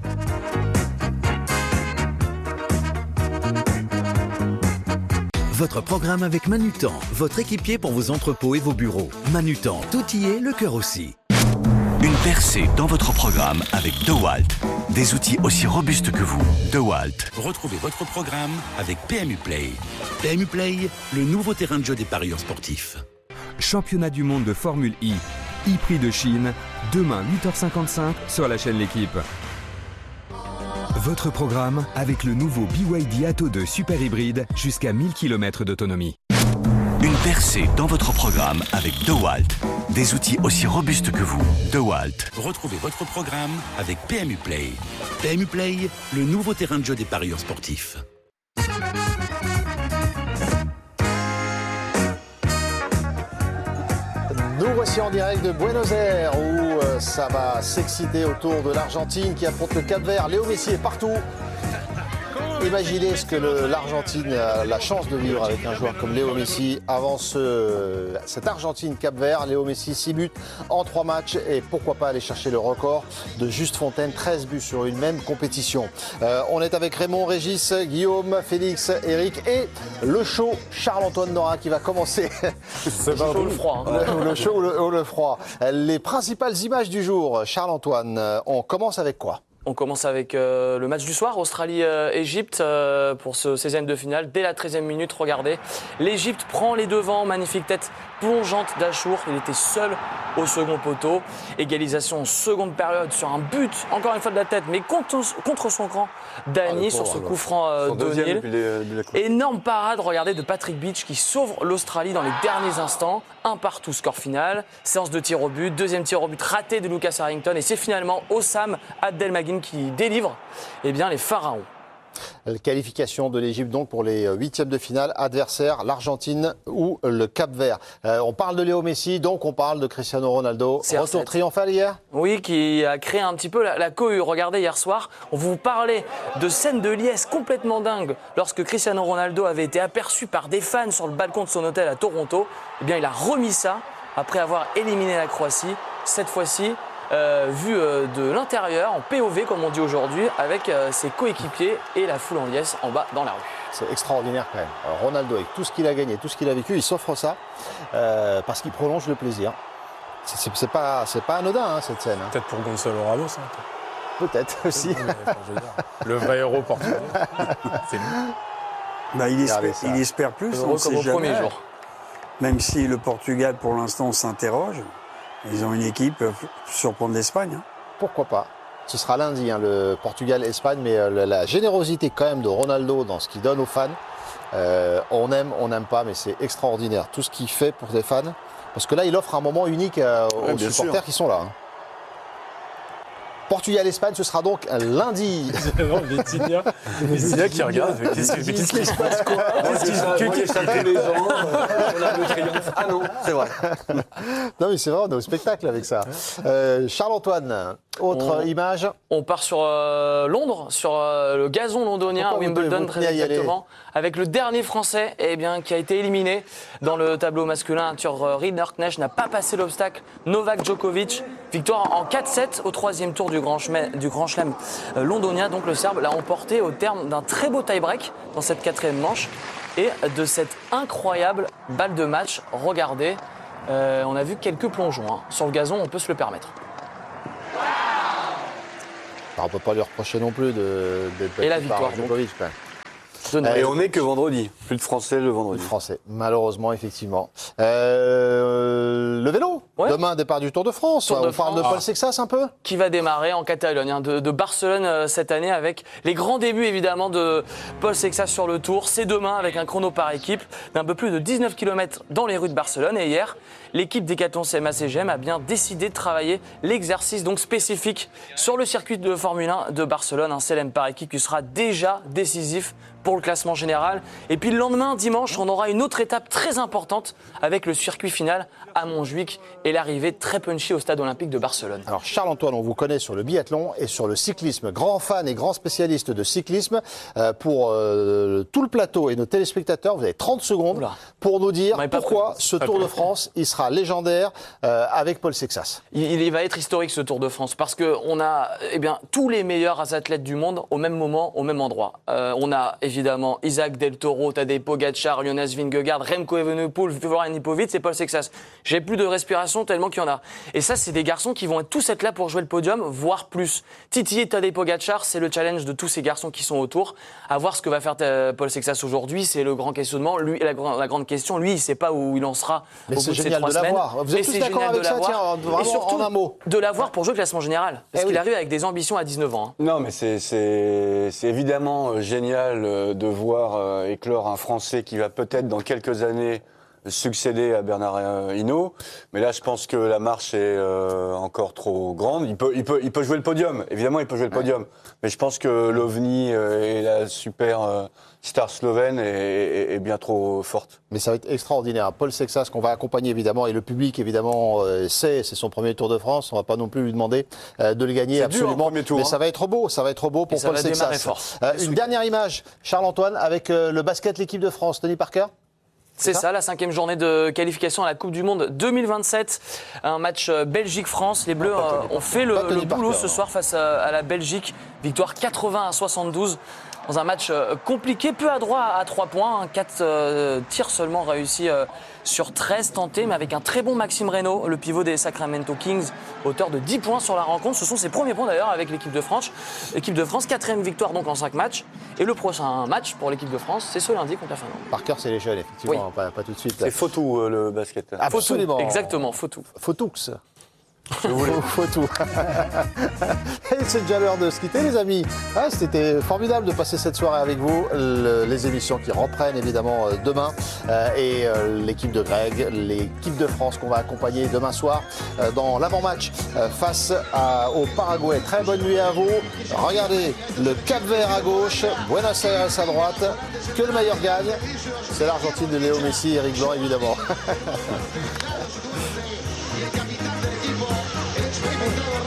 Votre programme avec Manutan, votre équipier pour vos entrepôts et vos bureaux. Manutan, tout y est, le cœur aussi. Une percée dans votre programme avec DeWalt. Des outils aussi robustes que vous. DeWalt. Retrouvez votre programme avec P M U Play. P M U Play, le nouveau terrain de jeu des parieurs sportifs. Championnat du monde de Formule I. I-Prix de Chine. Demain, huit heures cinquante-cinq sur la chaîne L'équipe. Votre programme avec le nouveau B Y D Atto deux Super Hybride jusqu'à mille kilomètres d'autonomie. Une percée dans votre programme avec DeWalt. Des outils aussi robustes que vous. DeWalt. Retrouvez votre programme avec P M U Play. P M U Play, le nouveau terrain de jeu des parieurs sportifs. Nous voici en direct de Buenos Aires où euh, ça va s'exciter autour de l'Argentine qui affronte le Cap-Vert. Léo Messi est partout. Imaginez ce que le- l'Argentine a la chance de vivre avec un joueur comme Léo Messi avant ce, cette Argentine-Cap-Vert. Léo Messi, six buts en trois matchs et pourquoi pas aller chercher le record de Juste Fontaine, treize buts sur une même compétition. Euh, on est avec Raymond, Régis, Guillaume, Félix, Eric et le show Charles-Antoine Nora qui va commencer. C'est pas le froid. Hein. Le, le chaud ou le, ou le froid. Les principales images du jour, Charles-Antoine, euh, on commence avec quoi? On commence avec euh, le match du soir, Australie-Égypte, euh, pour ce seizième de finale. Dès la treizième minute, regardez, l'Égypte prend les devants, magnifique tête plongeante d'Achour. Il était seul au second poteau. Égalisation en seconde période sur un but, encore une fois de la tête, mais contre, contre son camp, Dany, Ah, sur ce alors. coup franc euh, Son deuxième d'O'Neill. depuis le début de la Coupe. Énorme parade, regardez, de Patrick Beach qui sauve l'Australie dans les derniers instants. Un partout, score final. Séance de tir au but, deuxième tir au but raté de Lucas Harrington. Et c'est finalement Osam Abdelmagin qui délivre eh bien, les Pharaons. La qualification de l'Égypte donc pour les huitièmes de finale, adversaire l'Argentine ou le Cap-Vert. Euh, on parle de Léo Messi, donc on parle de Cristiano Ronaldo. C R sept. Retour triomphal hier. Oui, qui a créé un petit peu la, la cohue. Regardez, hier soir, on vous parlait de scènes de liesse complètement dingues lorsque Cristiano Ronaldo avait été aperçu par des fans sur le balcon de son hôtel à Toronto. Eh bien, il a remis ça après avoir éliminé la Croatie. Cette fois-ci, euh, vu euh, de l'intérieur, en P O V comme on dit aujourd'hui, avec euh, ses coéquipiers et la foule en liesse en bas dans la rue. C'est extraordinaire quand même. Alors, Ronaldo, avec tout ce qu'il a gagné, tout ce qu'il a vécu, il s'offre ça euh, parce qu'il prolonge le plaisir. C'est, c'est, c'est pas, c'est pas anodin hein, cette scène. Hein. Peut-être pour Gonzalo Ramos. Hein. Peut-être aussi. Oui, mais, enfin, je veux dire, le vrai héros portugais, c'est lui. Bah, il, Regardez espère, ça. il espère plus, Heureux on comme sait au premier jamais. jour. Même si le Portugal, pour l'instant, s'interroge. Ils ont une équipe euh, pour surprendre l'Espagne. Hein. Pourquoi pas? Ce sera lundi, hein, le Portugal-Espagne, mais euh, la, la générosité quand même de Ronaldo dans ce qu'il donne aux fans, euh, on aime, on n'aime pas, mais c'est extraordinaire. Tout ce qu'il fait pour les fans, parce que là, il offre un moment unique euh, aux ouais, supporters sûr. qui sont là. Hein. Portugal-Espagne, ce sera donc lundi. Non, Vitinha, Vitinha qui regarde. Qu'est-ce qui se passe quoi? Qu'est-ce qui se passe tous les ans? On a le triomphe. Ah non, c'est vrai. Non mais c'est vrai, on est au spectacle avec ça. Euh, Charles-Antoine, autre on, image. On part sur euh, Londres, sur euh, le gazon londonien à Wimbledon, très exactement, avec le dernier Français eh bien, qui a été éliminé dans le tableau masculin. Arthur Rinderknecht n'a pas passé l'obstacle. Novak Djokovic, victoire en quatre sept au troisième tour du Grand Chelem, du Grand Chelem euh, londonien. Donc le Serbe l'a emporté au terme d'un très beau tie-break dans cette quatrième manche et de cette incroyable balle de match. Regardez, euh, on a vu quelques plongeons hein. Sur le gazon, on peut se le permettre. Alors, on ne peut pas lui reprocher non plus d'être Et la battu par victoire, Djokovic. Quand même. Et on n'est que vendredi. Plus de Français le vendredi. Plus de Français, malheureusement, effectivement. Euh, le vélo. Ouais. Demain, départ du Tour de France. Tour de on parle de France. Paul Sexas un peu. Qui va démarrer en Catalogne, hein, de, de Barcelone euh, cette année, avec les grands débuts évidemment de Paul Sexas sur le Tour. C'est demain avec un chrono par équipe d'un peu plus de dix-neuf kilomètres dans les rues de Barcelone. Et hier, l'équipe Decathlon C M A C G M a bien décidé de travailler l'exercice donc spécifique sur le circuit de Formule un de Barcelone, un C L M par équipe qui sera déjà décisif pour le classement général. Et puis le lendemain, dimanche, on aura une autre étape très importante avec le circuit final à Montjuic et l'arrivée très punchy au stade olympique de Barcelone. Alors Charles-Antoine, on vous connaît sur le biathlon et sur le cyclisme. Grand fan et grand spécialiste de cyclisme. Euh, pour euh, tout le plateau et nos téléspectateurs, vous avez trente secondes Oula. Pour nous dire pourquoi pris. ce Tour de France, il sera légendaire euh, avec Paul Sexas. Il, il va être historique ce Tour de France parce qu'on a eh bien, tous les meilleurs athlètes du monde au même moment, au même endroit. Euh, on a évidemment Isaac Del Toro, Tadej Pogacar, Jonas Vingegaard, Remco Evenepoel, Florian Ippovic et Paul Sexas. J'ai plus de respiration tellement qu'il y en a. Et ça, c'est des garçons qui vont être tous être là pour jouer le podium, voire plus. Titiller Tadej Pogacar, c'est le challenge de tous ces garçons qui sont autour. À voir ce que va faire euh, Paul Sexas aujourd'hui, c'est le grand questionnement. Lui, la, la grande question, lui, il ne sait pas où il en sera Mais au bout de ces trois de semaines. Vous êtes tous d'accord avec ça, tiens, vraiment et surtout, en un mot. De l'avoir pour jouer le classement général. Parce eh qu'il oui. arrive avec des ambitions à dix-neuf ans. Hein. Non, mais c'est évidemment génial de voir euh, éclore un Français qui va peut-être dans quelques années succéder à Bernard Hinault. Mais là, je pense que la marche est euh, encore trop grande. Il peut, il, peut, il peut jouer le podium. Évidemment, il peut jouer le podium. Ouais. Mais je pense que l'OVNI euh, et la super euh, star slovène est, est, est bien trop forte. Mais ça va être extraordinaire. Paul Sexas, qu'on va accompagner évidemment, et le public évidemment euh, sait, c'est son premier Tour de France. On ne va pas non plus lui demander euh, de le gagner absolument. Dur, premier tour, mais hein. ça va être beau, ça va être beau pour Paul Sexas. Euh, une dernière image, Charles-Antoine, avec euh, le basket, l'équipe de France, Tony Parker. C'est ça, la cinquième journée de qualification à la Coupe du Monde deux mille vingt-sept. Un match Belgique-France. Les Bleus euh, ont fait le, le boulot ce soir face à, à la Belgique. Victoire quatre-vingts à soixante-douze. Dans un match compliqué, peu adroit à trois points. Hein. quatre euh, tirs seulement réussis euh, sur treize tentés, mais avec un très bon Maxime Reynaud, le pivot des Sacramento Kings, auteur de dix points sur la rencontre. Ce sont ses premiers points d'ailleurs avec l'équipe de France. L'équipe de France, quatrième victoire donc en cinq matchs. Et le prochain match pour l'équipe de France, c'est ce lundi contre la Finlande. Parker, c'est les jeunes, effectivement, oui. pas, pas tout de suite. C'est faux tout euh, le basket. Absolument. Exactement, faut tout. Faut tout. Faut tout. Et c'est déjà l'heure de se quitter, les amis. Ah, c'était formidable de passer cette soirée avec vous. Le, les émissions qui reprennent évidemment demain. Euh, et euh, l'équipe de Greg, l'équipe de France qu'on va accompagner demain soir euh, dans l'avant-match euh, face à, au Paraguay. Très bonne nuit à vous. Regardez le Cap-Vert à gauche, Buenos Aires à droite. Que le meilleur gagne. C'est l'Argentine de Léo Messi et Eric Blanc, évidemment.